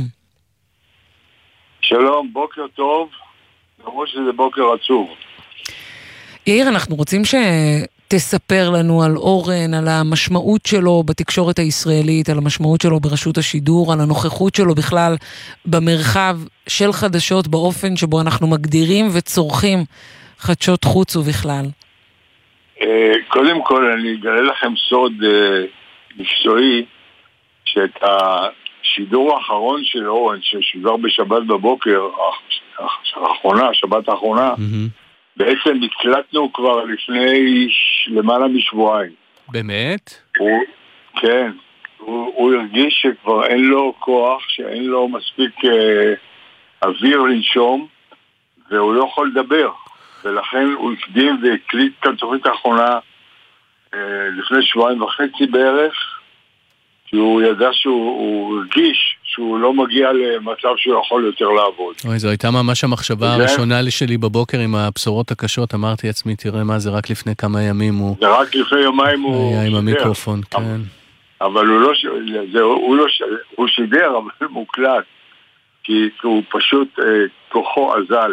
שלום, בוקר טוב, למרות שזה בוקר עצוב. יאיר, אנחנו רוצים שתספר לנו על אורן, על המשמעות שלו בתקשורת הישראלית, על המשמעות שלו ברשות השידור, על הנוכחות שלו בכלל במרחב של חדשות, באופן שבו אנחנו מגדירים וצורכים חדשות חוץ ובכלל. קודם כל אני אגלה לכם סוד מקצועי, שאת השידור האחרון של אורן, ששודר בשבת בבוקר, האחרונה, השבת האחרונה, בעצם הקלטנו כבר לפני למעלה משבועיים. באמת? הוא, כן. הוא, הוא הרגיש שכבר אין לו כוח, שאין לו מספיק אה, אוויר לנשום, והוא לא יכול לדבר. ולכן הוא הקדים והקליט את התוכנית האחרונה אה, לפני שבועיים וחצי בערך, כי הוא ידע שהוא הרגיש שהוא לא מגיע למצב שהוא יכול יותר לעבוד. אוי, זו הייתה ממש המחשבה הראשונה שלי בבוקר עם הבשורות הקשות. אמרתי לעצמי, תראה מה, זה רק לפני כמה ימים הוא... זה רק לפני יומיים הוא... היה עם המיקרופון, כן. אבל הוא לא... זה, הוא, לא הוא שידר, אבל מוקלט. כי הוא פשוט כוחו עזל.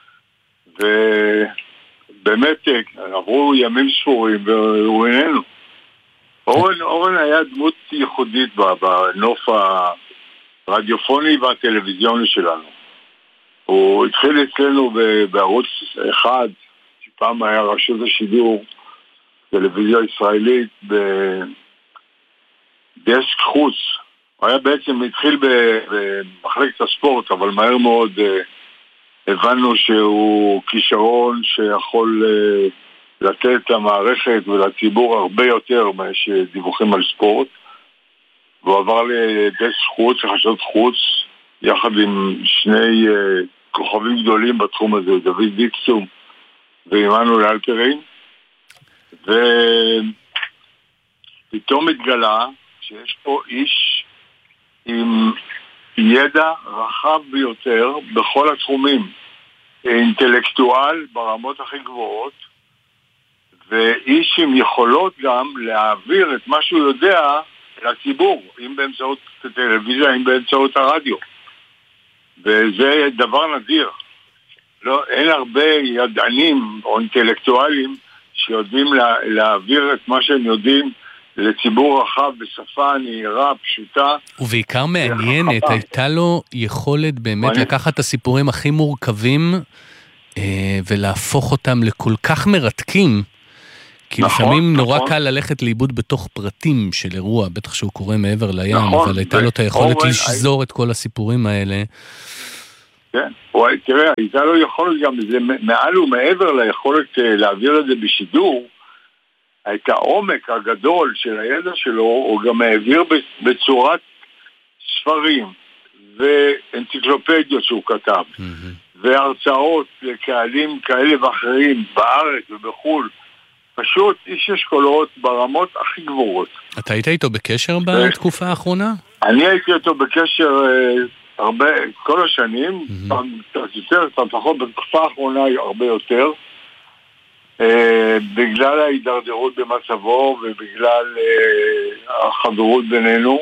ובאמת עברו ימים ספורים והוא איננו. אורן, אורן היה דמות ייחודית בנוף הרדיופוני והטלוויזיוני שלנו. הוא התחיל אצלנו בערוץ אחד, שפעם היה רשות השידור, טלוויזיה ישראלית, בדסק חוץ. הוא היה בעצם, התחיל במחלקת הספורט, אבל מהר מאוד הבנו שהוא כישרון שיכול לתת למערכת ולציבור הרבה יותר מאש דיווחים על ספורט. והוא עבר לדסק חוץ, חדשות חוץ, יחד עם שני uh, כוכבים גדולים בתחום הזה, דוד דיקסום ועמנואל אלפרין. ופתאום התגלה שיש פה איש עם ידע רחב ביותר בכל התחומים, אינטלקטואל ברמות הכי גבוהות, ואיש עם יכולות גם להעביר את מה שהוא יודע לציבור, אם באמצעות הטלוויזיה, אם באמצעות הרדיו. וזה דבר נדיר. לא, אין הרבה ידענים או אינטלקטואלים שיודעים לה, להעביר את מה שהם יודעים לציבור רחב בשפה נהירה, פשוטה. ובעיקר מעניינת, הייתה לו יכולת באמת לקחת את הסיפורים הכי מורכבים אה, ולהפוך אותם לכל כך מרתקים, כי נכון, לפעמים נורא נכון. קל ללכת לאיבוד בתוך פרטים של אירוע, בטח שהוא קורה מעבר לים, נכון, אבל הייתה לו את היכולת לשזור I... את כל הסיפורים האלה. כן, תראה, הייתה לו יכולת גם, זה מעל ומעבר ליכולת להעביר את זה בשידור, את העומק הגדול של הידע שלו, הוא גם העביר בצורת ספרים ואנציקלופדיות שהוא כתב, mm-hmm. והרצאות לקהלים כאלה ואחרים בארץ ובחול, פשוט איש אשכולות ברמות הכי גבוהות. אתה היית איתו בקשר בתקופה האחרונה? אני הייתי איתו בקשר הרבה, כל השנים, פעם יותר, פעם פחות, בתקופה האחרונה הרבה יותר, בגלל ההידרדרות במצבו ובגלל החברות בינינו.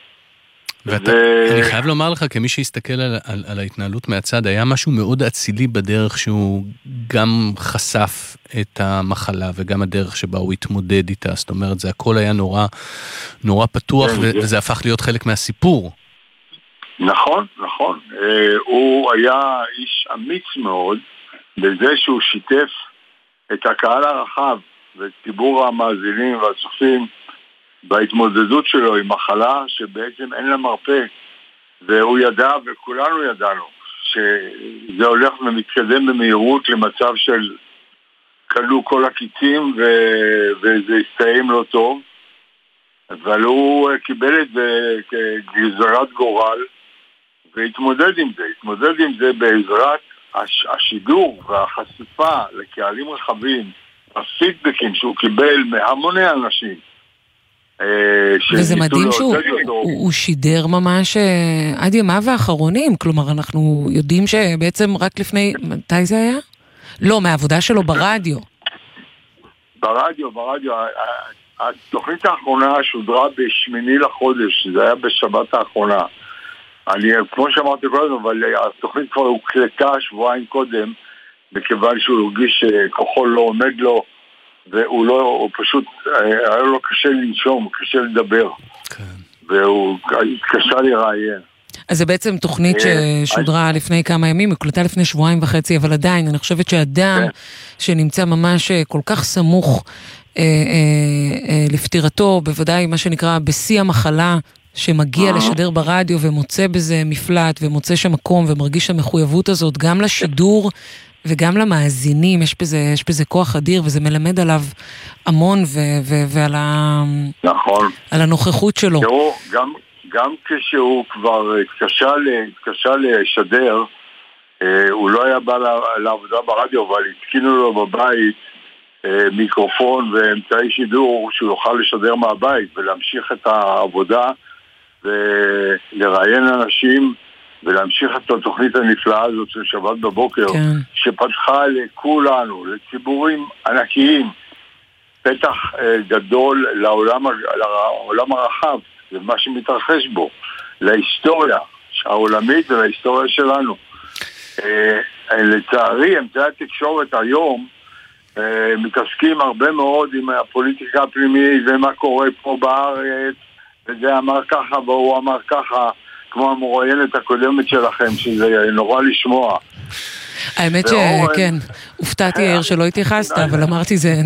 ואני חייב לומר לך, כמי שהסתכל על, על, על ההתנהלות מהצד, היה משהו מאוד אצילי בדרך שהוא גם חשף את המחלה, וגם הדרך שבה הוא התמודד איתה. זאת אומרת, זה הכל היה נורא, נורא פתוח, ו- וזה הפך להיות חלק מהסיפור. נכון, נכון. הוא היה איש אמיץ מאוד, בזה שהוא שיתף את הקהל הרחב, ואת ציבור המאזינים והצופים, בהתמודדות שלו עם מחלה שבעצם אין לה מרפא, והוא ידע וכולנו ידענו שזה הולך ומתקדם במהירות למצב של קלו כל הקיצים ו... וזה הסתיים לא טוב, אבל הוא קיבל את זה כגזרת גורל והתמודד עם זה, התמודד עם זה בעזרת הש... השידור והחשיפה לקהלים רחבים, הפידבקים שהוא קיבל מהמוני אנשים, וזה מדהים שהוא שידר ממש עד ימיו האחרונים, כלומר אנחנו יודעים שבעצם רק לפני, מתי זה היה? לא, מהעבודה שלו ברדיו. ברדיו, ברדיו. התוכנית האחרונה שודרה בשמיני לחודש, זה היה בשבת האחרונה. אני, כמו שאמרתי קודם, אבל התוכנית כבר הוקלטה שבועיים קודם, מכיוון שהוא הרגיש שכוחו לא עומד לו, והוא לא, הוא פשוט, היה לו קשה לנשום, קשה לדבר. כן. והוא התקשה לראיין. אז זה בעצם תוכנית ששודרה לפני כמה ימים, הוקלטה לפני שבועיים וחצי, אבל עדיין, אני חושבת שאדם שנמצא ממש כל כך סמוך לפטירתו, בוודאי מה שנקרא בשיא המחלה, שמגיע לשדר ברדיו ומוצא בזה מפלט, ומוצא שם מקום ומרגיש המחויבות הזאת, גם לשידור וגם למאזינים, יש בזה, יש בזה כוח אדיר, וזה מלמד עליו המון, ו- ו- ועל ה- נכון. על הנוכחות שלו. תראו, גם, גם כשהוא כבר התקשה, התקשה לשדר, אה, הוא לא היה בא לעבודה ברדיו, אבל התקינו לו בבית אה, מיקרופון ואמצעי שידור, שהוא יוכל לשדר מהבית, ולהמשיך את העבודה, ולראיין אנשים, ולהמשיך את התוכנית הנפלאה הזאת של שבת בבוקר, כן. שפתחה לכולנו, לציבורים ענקיים, פתח אה, גדול לעולם, לעולם הרחב, ומה שמתרחש בו, להיסטוריה העולמית ולהיסטוריה שלנו. אה, לצערי, אמצעי התקשורת היום אה, מתעסקים הרבה מאוד עם הפוליטיקה הפנימית, ומה קורה פה בארץ, וזה אמר ככה והוא אמר ככה, כמו המרואיינת הקודמת שלכם, שזה נורא לשמוע. האמת שכן, הופתעתי יאיר שלא התייחסת, אבל אמרתי זה...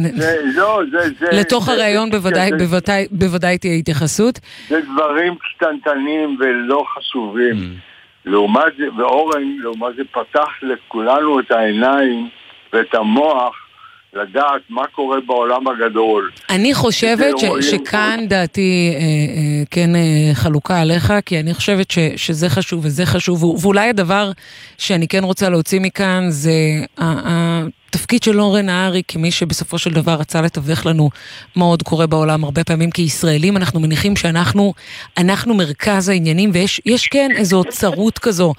לתוך הרעיון בוודאי תהיה התייחסות. זה דברים קטנטנים ולא חשובים. לעומת זה, ואורן, לעומת זה פתח לכולנו את העיניים ואת המוח, לדעת מה קורה בעולם הגדול. אני חושבת ש- שכאן דעתי אה, אה, כן אה, חלוקה עליך, כי אני חושבת ש- שזה חשוב וזה חשוב, ו- ואולי הדבר שאני כן רוצה להוציא מכאן זה התפקיד של אורן נהרי, כמי שבסופו של דבר רצה לתווך לנו מה עוד קורה בעולם. הרבה פעמים כישראלים אנחנו מניחים שאנחנו אנחנו מרכז העניינים, ויש יש כן איזו צרות כזו,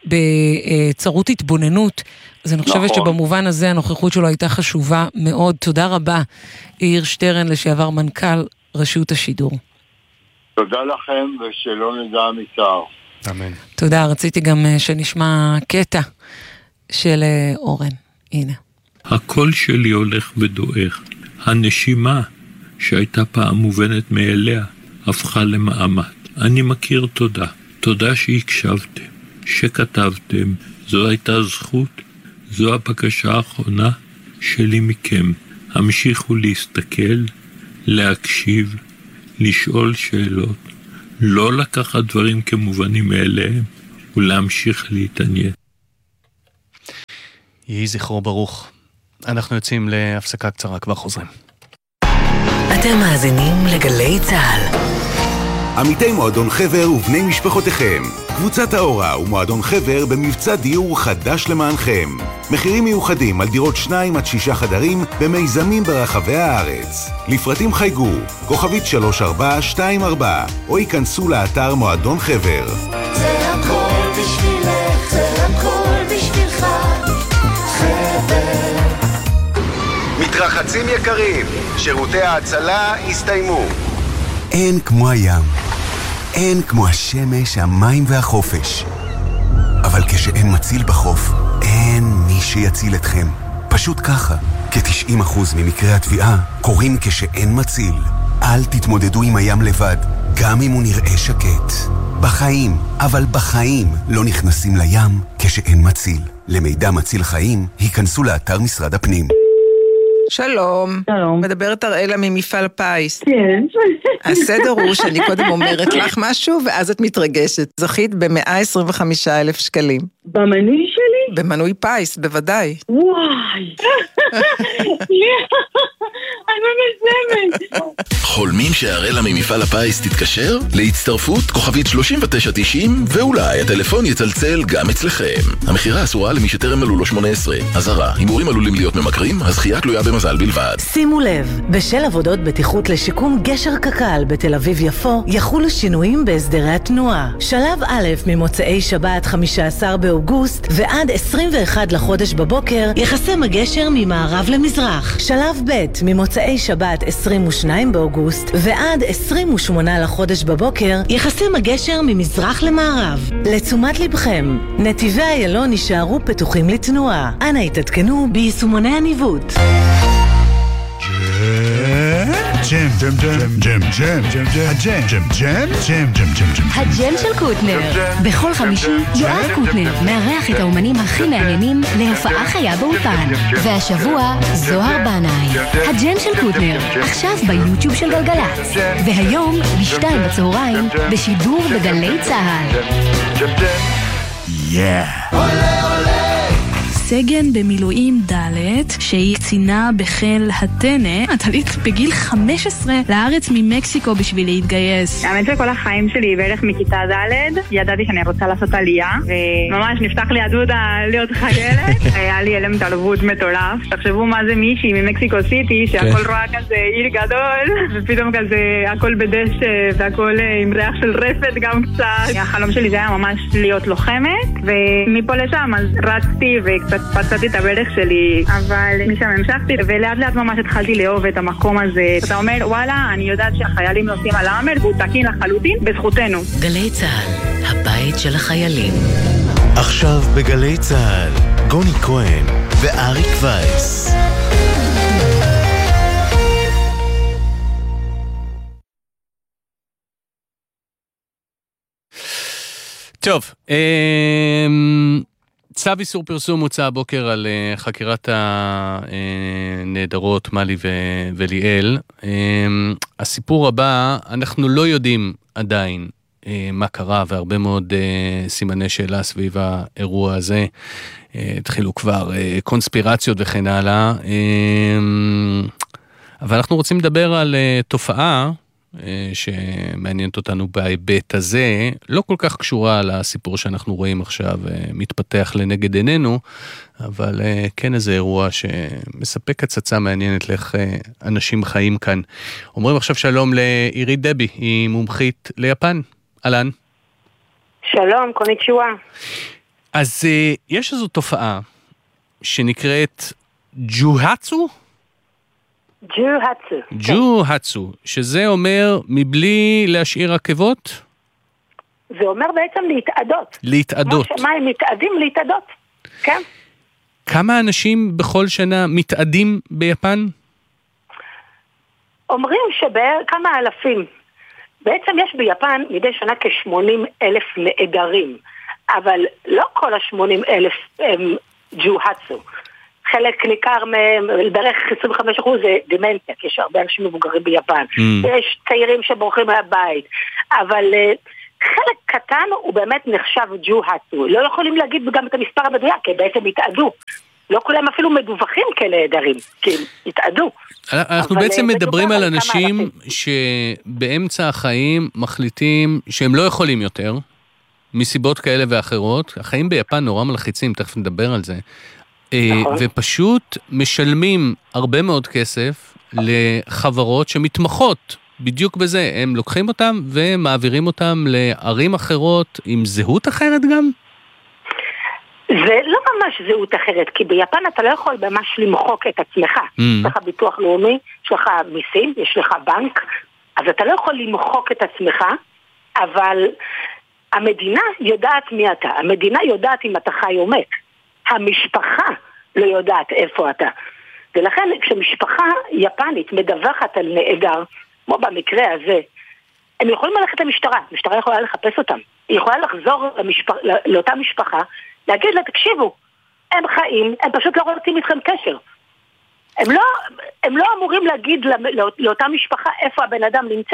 בצרות התבוננות. אז אני חושבת נכון. שבמובן הזה הנוכחות שלו הייתה חשובה מאוד. תודה רבה, יאיר שטרן, לשעבר מנכ"ל רשות השידור. תודה לכם, ושלא נדע מצער. אמן. תודה, רציתי גם שנשמע קטע של אורן. הנה. הקול שלי הולך ודועך. הנשימה שהייתה פעם מובנת מאליה הפכה למאמץ. אני מכיר תודה. תודה שהקשבתם, שכתבתם. זו הייתה זכות. זו הבקשה האחרונה שלי מכם. המשיכו להסתכל, להקשיב, לשאול שאלות, לא לקחת דברים כמובנים מאליהם, ולהמשיך להתעניין. יהי זכרו ברוך. אנחנו יוצאים להפסקה קצרה, כבר חוזרים. אתם מאזינים לגלי צהל. עמיתי מועדון חבר ובני משפחותיכם. קבוצת האורה ומועדון חבר במבצע דיור חדש למענכם. מחירים מיוחדים על דירות שניים עד שישה חדרים במיזמים ברחבי הארץ. לפרטים חייגו, כוכבית שלוש ארבע שתיים ארבע, או ייכנסו לאתר מועדון חבר. זה הכל בשבילך, זה הכל בשבילך, חבר. מתרחצים יקרים, שירותי ההצלה הסתיימו. אין כמו הים, אין כמו השמש, המים והחופש. אבל כשאין מציל בחוף, אין מי שיציל אתכם. פשוט ככה, כ-תשעים אחוז ממקרי התביעה קורים כשאין מציל. אל תתמודדו עם הים לבד, גם אם הוא נראה שקט. בחיים, אבל בחיים לא נכנסים לים כשאין מציל. למידע מציל חיים, היכנסו לאתר משרד הפנים. שלום. שלום. מדברת אראלה ממפעל פייס. כן. הסדר הוא שאני קודם אומרת לך משהו, ואז את מתרגשת. זכית ב-מאה עשרים וחמישה אלף שקלים. במנוי שלי? במנוי פייס, בוודאי. וואי. חולמים שהרלה ממפעל הפיס תתקשר? להצטרפות כוכבית שלושים ותשע תשעים ואולי הטלפון יצלצל גם אצלכם. המחירה אסורה למי שטרם מלאו לו שמונה עשרה. אזהרה, הימורים עלולים להיות ממכרים, הזכייה תלויה במזל בלבד. שימו לב, בשל עבודות בטיחות לשיקום גשר קק"ל בתל אביב יפו, יחולו שינויים בהסדרי התנועה. שלב א' ממוצאי שבת חמישה עשר באוגוסט ועד עשרים ואחד לחודש בבוקר יחסם הגשר ממערב למזרח. שלב ב' ממוצאי שבת עשרים ושניים באוגוסט ועד עשרים ושמונה לחודש בבוקר יחסם הגשר ממזרח למערב. לתשומת לבכם, נתיבי איילון יישארו פתוחים לתנועה. אנא התעדכנו ביישומוני הניווט. ג'ם, ג'ם, ג'ם, ג'ם, ג'ם, ג'ם, ג'ם, ג'ם, ג'ם, ג'ם, ג'ם, ג'ם, ג'ם. הג'ם של קוטנר. בכל חמישי יואב קוטנר מארח את האומנים הכי מעניינים להופעה חיה באולפן. והשבוע זוהר בנאי. הג'ם של קוטנר, עכשיו ביוטיוב של גלגלצ. והיום בשתיים בצהריים בשידור בגלי צהל. Yeah. סגן במילואים ד' שהיא קצינה בחיל הטנא, את עלית בגיל חמש עשרה לארץ ממקסיקו בשביל להתגייס. האמת שכל החיים שלי בערך מכיתה ד' ידעתי שאני רוצה לעשות עלייה, וממש נפתח לי הדודה להיות חיילת. היה לי אלם תרבות מטורף. תחשבו מה זה מישהי ממקסיקו סיטי שהכל רואה כזה עיר גדול, ופתאום כזה הכל בדשא והכל עם ריח של רפת גם קצת. החלום שלי זה היה ממש להיות לוחמת, ומפה לשם אז רצתי וקצת פצעתי את הברך שלי, אבל משם המשכתי ולאט לאט ממש התחלתי לאהוב את המקום הזה. אתה אומר וואלה, אני יודעת שהחיילים נוסעים על האמר והוא תקין לחלוטין בזכותנו. גלי צהל, הבית של החיילים. עכשיו בגלי צהל, גוני כהן ואריק וייס. טוב, צו איסור פרסום הוצא הבוקר על חקירת הנעדרות מלי וליאל. הסיפור הבא, אנחנו לא יודעים עדיין מה קרה, והרבה מאוד סימני שאלה סביב האירוע הזה. התחילו כבר קונספירציות וכן הלאה. אבל אנחנו רוצים לדבר על תופעה שמעניינת אותנו בהיבט הזה, לא כל כך קשורה לסיפור שאנחנו רואים עכשיו מתפתח לנגד עינינו, אבל כן איזה אירוע שמספק הצצה מעניינת לאיך אנשים חיים כאן. אומרים עכשיו שלום לאירית דבי, היא מומחית ליפן. אלן. שלום, קוניצ'יווה. אז יש איזו תופעה שנקראת ג'והאצו? ג'והאצו. ג'והאצו, שזה אומר מבלי להשאיר עקבות? זה אומר בעצם להתעדות. להתעדות. מה הם מתעדים להתעדות, כן. כמה אנשים בכל שנה מתעדים ביפן? אומרים שבכמה אלפים. בעצם יש ביפן מדי שנה כ-שמונים אלף נעדרים, אבל לא כל ה-שמונים אלף הם ג'והאצו. חלק ניכר מהם, בערך עשרים וחמישה אחוז זה דמנטיה, כי יש הרבה אנשים מבוגרים ביפן. Mm. יש צעירים שבורחים מהבית, אבל uh, חלק קטן הוא באמת נחשב ג'והאצו. לא יכולים להגיד גם את המספר המדויק, כי בעצם התעדו. לא כולם אפילו מדווחים כנעדרים, כי התעדו. אנחנו בעצם מדברים על אנשים שבאמצע החיים מחליטים שהם לא יכולים יותר, מסיבות כאלה ואחרות. החיים ביפן נורא מלחיצים, תכף נדבר על זה. נכון. ופשוט משלמים הרבה מאוד כסף לחברות שמתמחות בדיוק בזה. הם לוקחים אותם ומעבירים אותם לערים אחרות עם זהות אחרת גם? זה לא ממש זהות אחרת, כי ביפן אתה לא יכול ממש למחוק את עצמך. Mm. יש לך ביטוח לאומי, יש לך מיסים, יש לך בנק, אז אתה לא יכול למחוק את עצמך, אבל המדינה יודעת מי אתה. המדינה יודעת אם אתה חי או מת. המשפחה לא יודעת איפה אתה. ולכן כשמשפחה יפנית מדווחת על נעדר, כמו במקרה הזה, הם יכולים ללכת למשטרה. המשטרה יכולה לחפש אותם. היא יכולה לחזור למשפח, לאותה משפחה, להגיד לה, תקשיבו, הם חיים, הם פשוט לא רוצים איתכם קשר. הם לא, הם לא אמורים להגיד לא, לאותה משפחה איפה הבן אדם נמצא.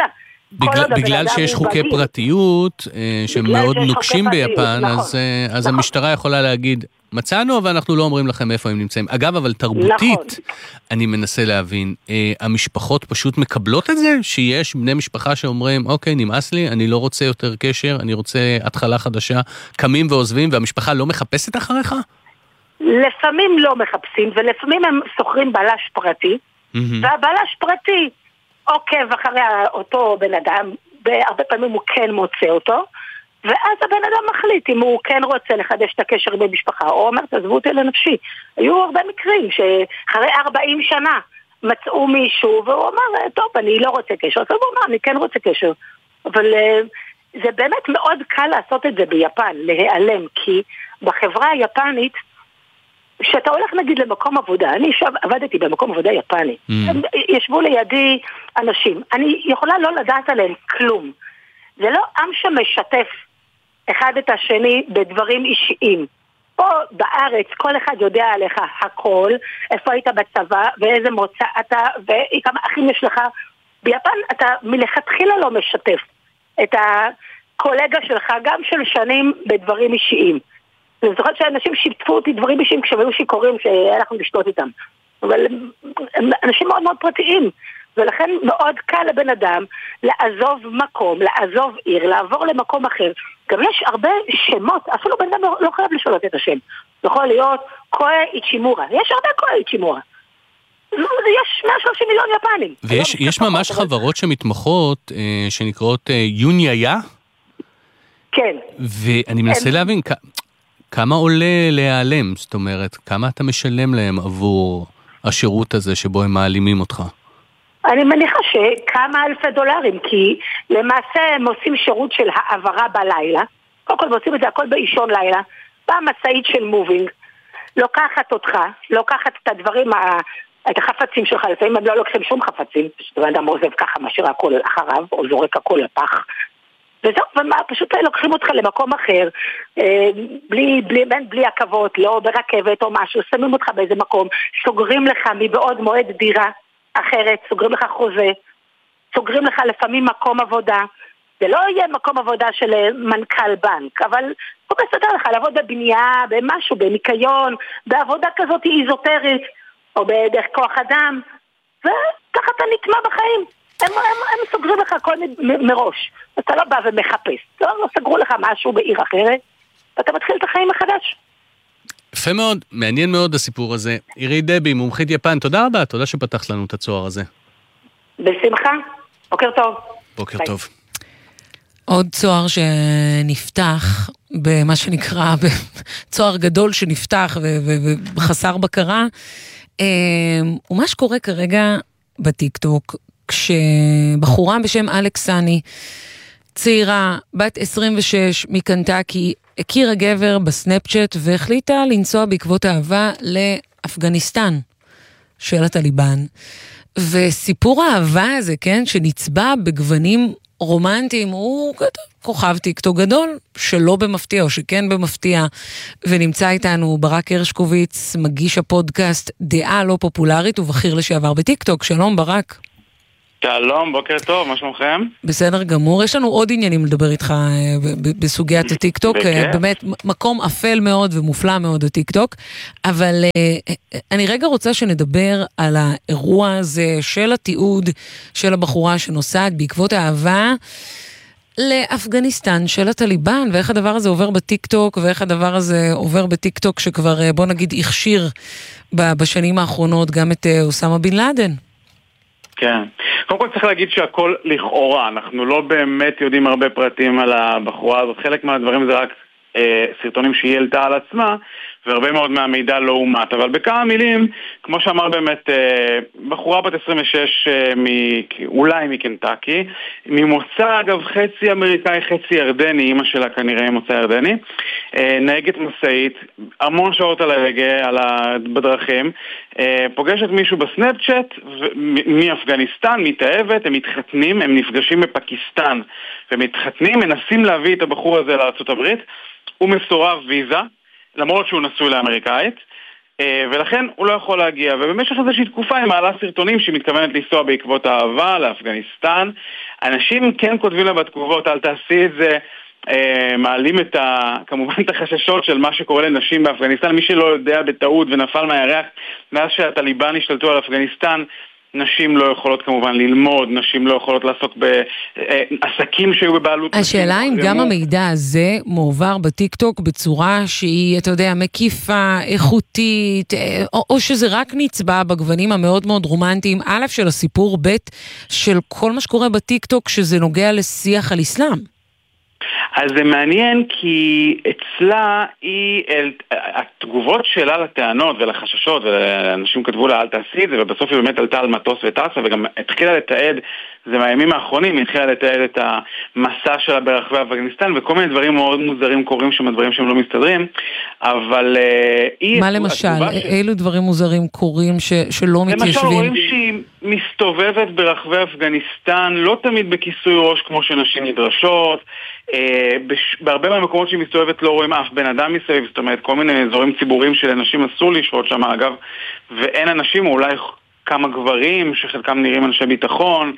בגלל שיש חוקי פרטיות שהם מאוד נוקשים ביפן, אז המשטרה יכולה להגיד, מצאנו, אבל אנחנו לא אומרים לכם איפה הם נמצאים. אגב, אבל תרבותית, אני מנסה להבין, המשפחות פשוט מקבלות את זה? שיש בני משפחה שאומרים, אוקיי, נמאס לי, אני לא רוצה יותר קשר, אני רוצה התחלה חדשה, קמים ועוזבים, והמשפחה לא מחפשת אחריך? לפעמים לא מחפשים, ולפעמים הם סוחרים בלש פרטי, והבלש פרטי עוקב אחרי אותו בן אדם, בהרבה פעמים הוא כן מוצא אותו, ואז הבן אדם מחליט אם הוא כן רוצה לחדש את הקשר במשפחה, או אומר, תעזבו אותי לנפשי. היו הרבה מקרים שאחרי ארבעים שנה מצאו מישהו, והוא אמר, טוב, אני לא רוצה קשר, אז הוא אמר, אני כן רוצה קשר. אבל זה באמת מאוד קל לעשות את זה ביפן, להיעלם, כי בחברה היפנית, שאתה הולך נגיד למקום עבודה, אני שוב עבדתי במקום עבודה יפני, mm. ישבו לידי אנשים, אני יכולה לא לדעת עליהם כלום. זה לא עם שמשתף אחד את השני בדברים אישיים. פה בארץ כל אחד יודע עליך הכל, איפה היית בצבא, ואיזה מוצא אתה, וכמה אחים יש לך. ביפן אתה מלכתחילה לא משתף את הקולגה שלך, גם של שנים בדברים אישיים. אני זוכרת שאנשים שיתפו אותי דברים אישיים כשהם היו שיכורים שאנחנו לשתות איתם. אבל הם אנשים מאוד מאוד פרטיים. ולכן מאוד קל לבן אדם לעזוב מקום, לעזוב עיר, לעבור למקום אחר. גם יש הרבה שמות, אפילו בן אדם לא חייב לשאול את השם. יכול להיות קואה איצ'ימורה. יש הרבה קואה איצ'ימורה. יש מאה ושלושים מיליון יפנים. ויש ממש חברות שמתמחות, שנקראות יונייה? כן. ואני מנסה להבין, כמה עולה להיעלם? זאת אומרת, כמה אתה משלם להם עבור השירות הזה שבו הם מעלימים אותך? אני מניחה שכמה אלפי דולרים, כי למעשה הם עושים שירות של העברה בלילה. קודם כל עושים את זה הכל באישון לילה. באה מצאית של מובינג, לוקחת אותך, לוקחת את הדברים, את החפצים שלך, לפעמים הם לא לוקחים שום חפצים, שאדם עוזב ככה, משאיר הכל אחריו, או זורק הכל לפח. וזהו, ומה, פשוט לוקחים אותך למקום אחר, בלי, בלי, בלי עכבות, לא ברכבת או משהו, שמים אותך באיזה מקום, סוגרים לך מבעוד מועד דירה אחרת, סוגרים לך חוזה, סוגרים לך לפעמים מקום עבודה, זה לא יהיה מקום עבודה של מנכ"ל בנק, אבל הוא מסדר לך לעבוד בבנייה, במשהו, בניקיון, בעבודה כזאת איזוטרית, או בדרך כוח אדם, וככה אתה נטמע בחיים. הם, הם, הם סוגרים לך הכל מ- מראש. אתה לא בא ומחפש. לא, לא סגרו לך משהו בעיר אחרת, ואתה מתחיל את החיים מחדש. יפה מאוד, מעניין מאוד הסיפור הזה. עירית דבי, מומחית יפן, תודה רבה, תודה שפתחת לנו את הצוהר הזה. בשמחה, בוקר טוב. בוקר ביי. טוב. עוד צוהר שנפתח, במה שנקרא, צוהר גדול שנפתח וחסר בקרה, ומה שקורה כרגע בטיקטוק, כשבחורה בשם אלכס סני, צעירה, בת עשרים ושש מקנטקי, הכירה גבר בסנאפצ'אט והחליטה לנסוע בעקבות אהבה לאפגניסטן של הטליבן. וסיפור האהבה הזה, כן, שנצבע בגוונים רומנטיים, הוא כוכב טיקטוק גדול, שלא במפתיע או שכן במפתיע, ונמצא איתנו ברק הרשקוביץ, מגיש הפודקאסט דעה לא פופולרית ובכיר לשעבר בטיקטוק. שלום ברק. שלום, בוקר טוב, מה שלומכם? בסדר גמור, יש לנו עוד עניינים לדבר איתך בסוגיית הטיקטוק, באמת מקום אפל מאוד ומופלא מאוד הטיקטוק, אבל אני רגע רוצה שנדבר על האירוע הזה של התיעוד של הבחורה שנוסעת בעקבות האהבה לאפגניסטן של הטליבן, ואיך הדבר הזה עובר בטיקטוק, ואיך הדבר הזה עובר בטיקטוק שכבר בוא נגיד הכשיר בשנים האחרונות גם את אוסמה בן לאדן. כן. קודם כל צריך להגיד שהכל לכאורה, אנחנו לא באמת יודעים הרבה פרטים על הבחורה הזאת, חלק מהדברים זה רק אה, סרטונים שהיא העלתה על עצמה, והרבה מאוד מהמידע לא אומת, אבל בכמה מילים, כמו שאמר באמת, אה, בחורה בת עשרים ושש, אה, מ... אולי מקנטקי, ממוצא אגב חצי אמריקאי, חצי ירדני, אמא שלה כנראה ממוצא ירדני, אה, נהגת מסעית, המון שעות על הרגע, על ה... בדרכים, אה, פוגשת מישהו בסנאפצ'אט, ו... מאפגניסטן, מתאהבת, הם מתחתנים, הם נפגשים בפקיסטן, ומתחתנים, מנסים להביא את הבחור הזה לארצות הברית, הוא מסורב ויזה, למרות שהוא נשוי לאמריקאית, ולכן הוא לא יכול להגיע, ובמשך איזושהי תקופה היא מעלה סרטונים שהיא מתכוונת לנסוע בעקבות האהבה לאפגניסטן. אנשים כן כותבים לה בתגובות, אל תעשי את זה, מעלים את ה, כמובן את החששות של מה שקורה לנשים באפגניסטן. מי שלא יודע בטעות ונפל מהירח, מאז שהטליבן השתלטו על אפגניסטן, נשים לא יכולות כמובן ללמוד, נשים לא יכולות לעסוק בעסקים שהיו בבעלות. השאלה אם גם המידע הזה מועבר בטיקטוק בצורה שהיא, אתה יודע, מקיפה, איכותית, או, או שזה רק נצבע בגוונים המאוד מאוד רומנטיים, א' של הסיפור, ב' של כל מה שקורה בטיקטוק שזה נוגע לשיח על אסלאם. אז זה מעניין כי אצלה היא, התגובות שלה לטענות ולחששות, ואנשים כתבו לה אל תעשי את זה, ובסוף היא באמת עלתה על מטוס וטסה, וגם התחילה לתעד, זה מהימים האחרונים, היא התחילה לתעד את המסע שלה ברחבי אפגניסטן, וכל מיני דברים מאוד מוזרים קורים שם, דברים שהם לא מסתדרים, אבל היא... מה למשל? אילו דברים מוזרים קורים ש, שלא מתיישבים? למשל רואים שהיא מסתובבת ברחבי אפגניסטן, לא תמיד בכיסוי ראש כמו שנשים נדרשות, בהרבה מהמקומות שהיא מסתובבת לא רואים אף בן אדם מסביב, זאת אומרת כל מיני אזורים ציבוריים שלאנשים אסור לשהות שם אגב, ואין אנשים, או אולי כמה גברים שחלקם נראים אנשי ביטחון,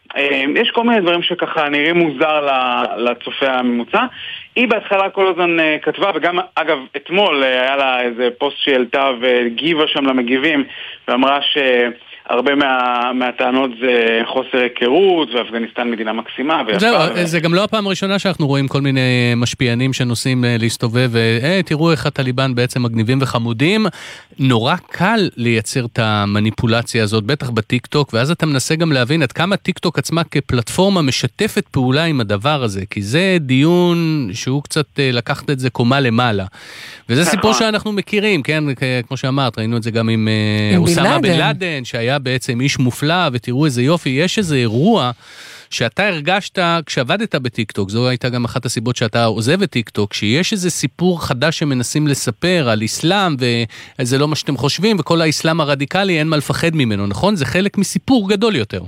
יש כל מיני דברים שככה נראים מוזר לצופה הממוצע. היא בהתחלה כל הזמן כתבה, וגם אגב אתמול היה לה איזה פוסט שהעלתה וגיבה שם למגיבים ואמרה ש... הרבה מה, מהטענות זה חוסר היכרות, ואפגניסטן מדינה מקסימה. זהו, ו... זה גם לא הפעם הראשונה שאנחנו רואים כל מיני משפיענים שנוסעים להסתובב, אה, תראו איך הטליבן בעצם מגניבים וחמודים. נורא קל לייצר את המניפולציה הזאת, בטח בטיקטוק, ואז אתה מנסה גם להבין עד כמה טיקטוק עצמה כפלטפורמה משתפת פעולה עם הדבר הזה, כי זה דיון שהוא קצת לקחת את זה קומה למעלה. וזה סיפור שאנחנו מכירים, כן? כמו שאמרת, ראינו את זה גם עם אוסמה בן לאדן, שהיה בעצם איש מופלא, ותראו איזה יופי, יש איזה אירוע שאתה הרגשת כשעבדת בטיקטוק, זו הייתה גם אחת הסיבות שאתה עוזב את טיקטוק, שיש איזה סיפור חדש שמנסים לספר על אסלאם, וזה לא מה שאתם חושבים, וכל האסלאם הרדיקלי אין מה לפחד ממנו, נכון? זה חלק מסיפור גדול יותר.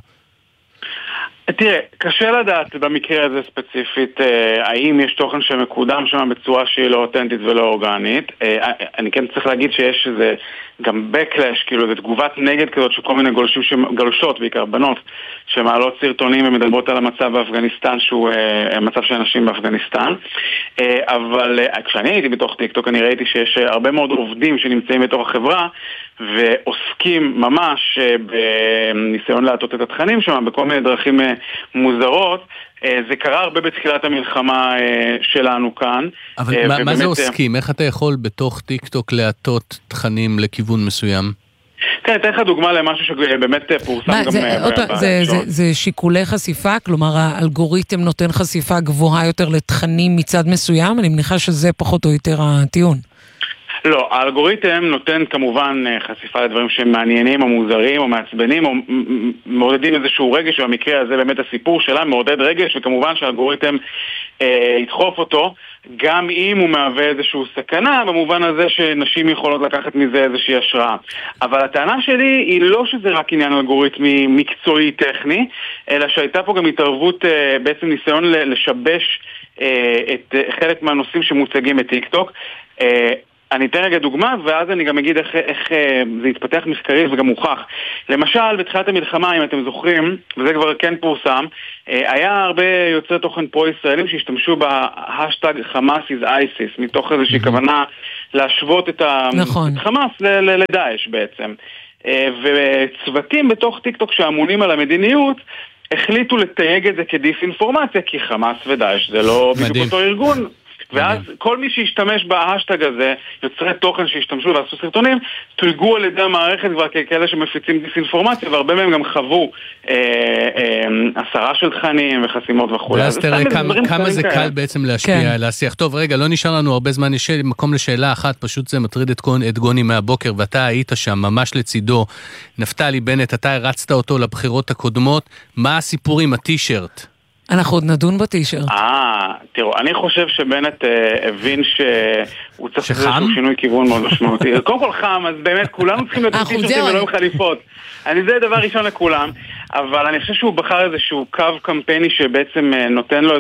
תראה, קשה לדעת במקרה הזה ספציפית, האם יש תוכן שמקודם שם בצורה שהיא לא אותנטית ולא אורגנית. אני כן צריך להגיד שיש איזה גם בקלאש, כאילו זה תגובת נגד כזאת שכל מיני גולשים, גולשות, בעיקר בנות, שמעלות סרטונים ומדברות על המצב באפגניסטן, שהוא המצב של אנשים באפגניסטן. אבל כשאני הייתי בתוך טיקטוק, אני ראיתי שיש הרבה מאוד עובדים שנמצאים בתוך החברה, ועוסקים ממש בניסיון להטות את התכנים שם, בכל מיני דרכים מוזרות. זה קרה הרבה בתחילת המלחמה שלנו כאן. אבל מה, מה זה עוסקים? איך אתה יכול בתוך טיקטוק להטות תכנים לכיוון מסוים? כן, אתן לך דוגמה למשהו שבאמת פורסם גם... זה שיקולי חשיפה? כלומר, האלגוריתם נותן חשיפה גבוהה יותר לתכנים מצד מסוים? אני מניחה שזה פחות או יותר הטיעון. לא, האלגוריתם נותן כמובן חשיפה לדברים שמעניינים או מוזרים או מעצבנים או מעודדים איזשהו רגש, ובמקרה הזה באמת הסיפור שלה מעודד רגש, וכמובן שהאלגוריתם אה, ידחוף אותו, גם אם הוא מהווה איזשהו סכנה, במובן הזה שנשים יכולות לקחת מזה איזושהי השראה. אבל הטענה שלי היא לא שזה רק עניין אלגוריתמי מקצועי טכני, אלא שהייתה פה גם התערבות, אה, בעצם ניסיון לשבש אה, את אה, חלק מהנושאים שמוצגים בטיקטוק. אה, אני אתן רגע דוגמה, ואז אני גם אגיד איך, איך זה התפתח מחקרית וגם מוכח. למשל, בתחילת המלחמה, אם אתם זוכרים, וזה כבר כן פורסם, היה הרבה יוצרי תוכן פרו-ישראלים שהשתמשו בהשטג חמאס is איסיס, מתוך איזושהי mm-hmm. כוונה להשוות את נכון. חמאס לדאעש בעצם. וצוותים בתוך טיקטוק שאמונים על המדיניות, החליטו לתייג את זה כדיסאינפורמציה, כי חמאס ודאעש זה לא בדיוק אותו ארגון. ואז כל מי שישתמש בהשטג הזה, יוצרי תוכן שישתמשו ועשו סרטונים, תויגו על ידי המערכת כבר כאלה שמפיצים דיסאינפורמציה, והרבה מהם גם חוו הסרה של תכנים וחסימות וכו'. ואז תראה כמה זה קל בעצם להשפיע על השיח. טוב, רגע, לא נשאר לנו הרבה זמן, יש מקום לשאלה אחת, פשוט זה מטריד את גוני מהבוקר, ואתה היית שם ממש לצידו, נפתלי בנט, אתה הרצת אותו לבחירות הקודמות, מה הסיפור עם הטי-שירט? אנחנו עוד נדון בטישרט. אה, תראו, אני חושב שבנט אה, הבין שהוא צריך איזשהו שינוי כיוון מאוד משמעותי. קודם כל חם, אז באמת כולנו צריכים להיות טישרטים ולא עם חליפות. אני זה דבר ראשון לכולם, אבל אני חושב שהוא בחר איזשהו קו קמפייני שבעצם נותן לו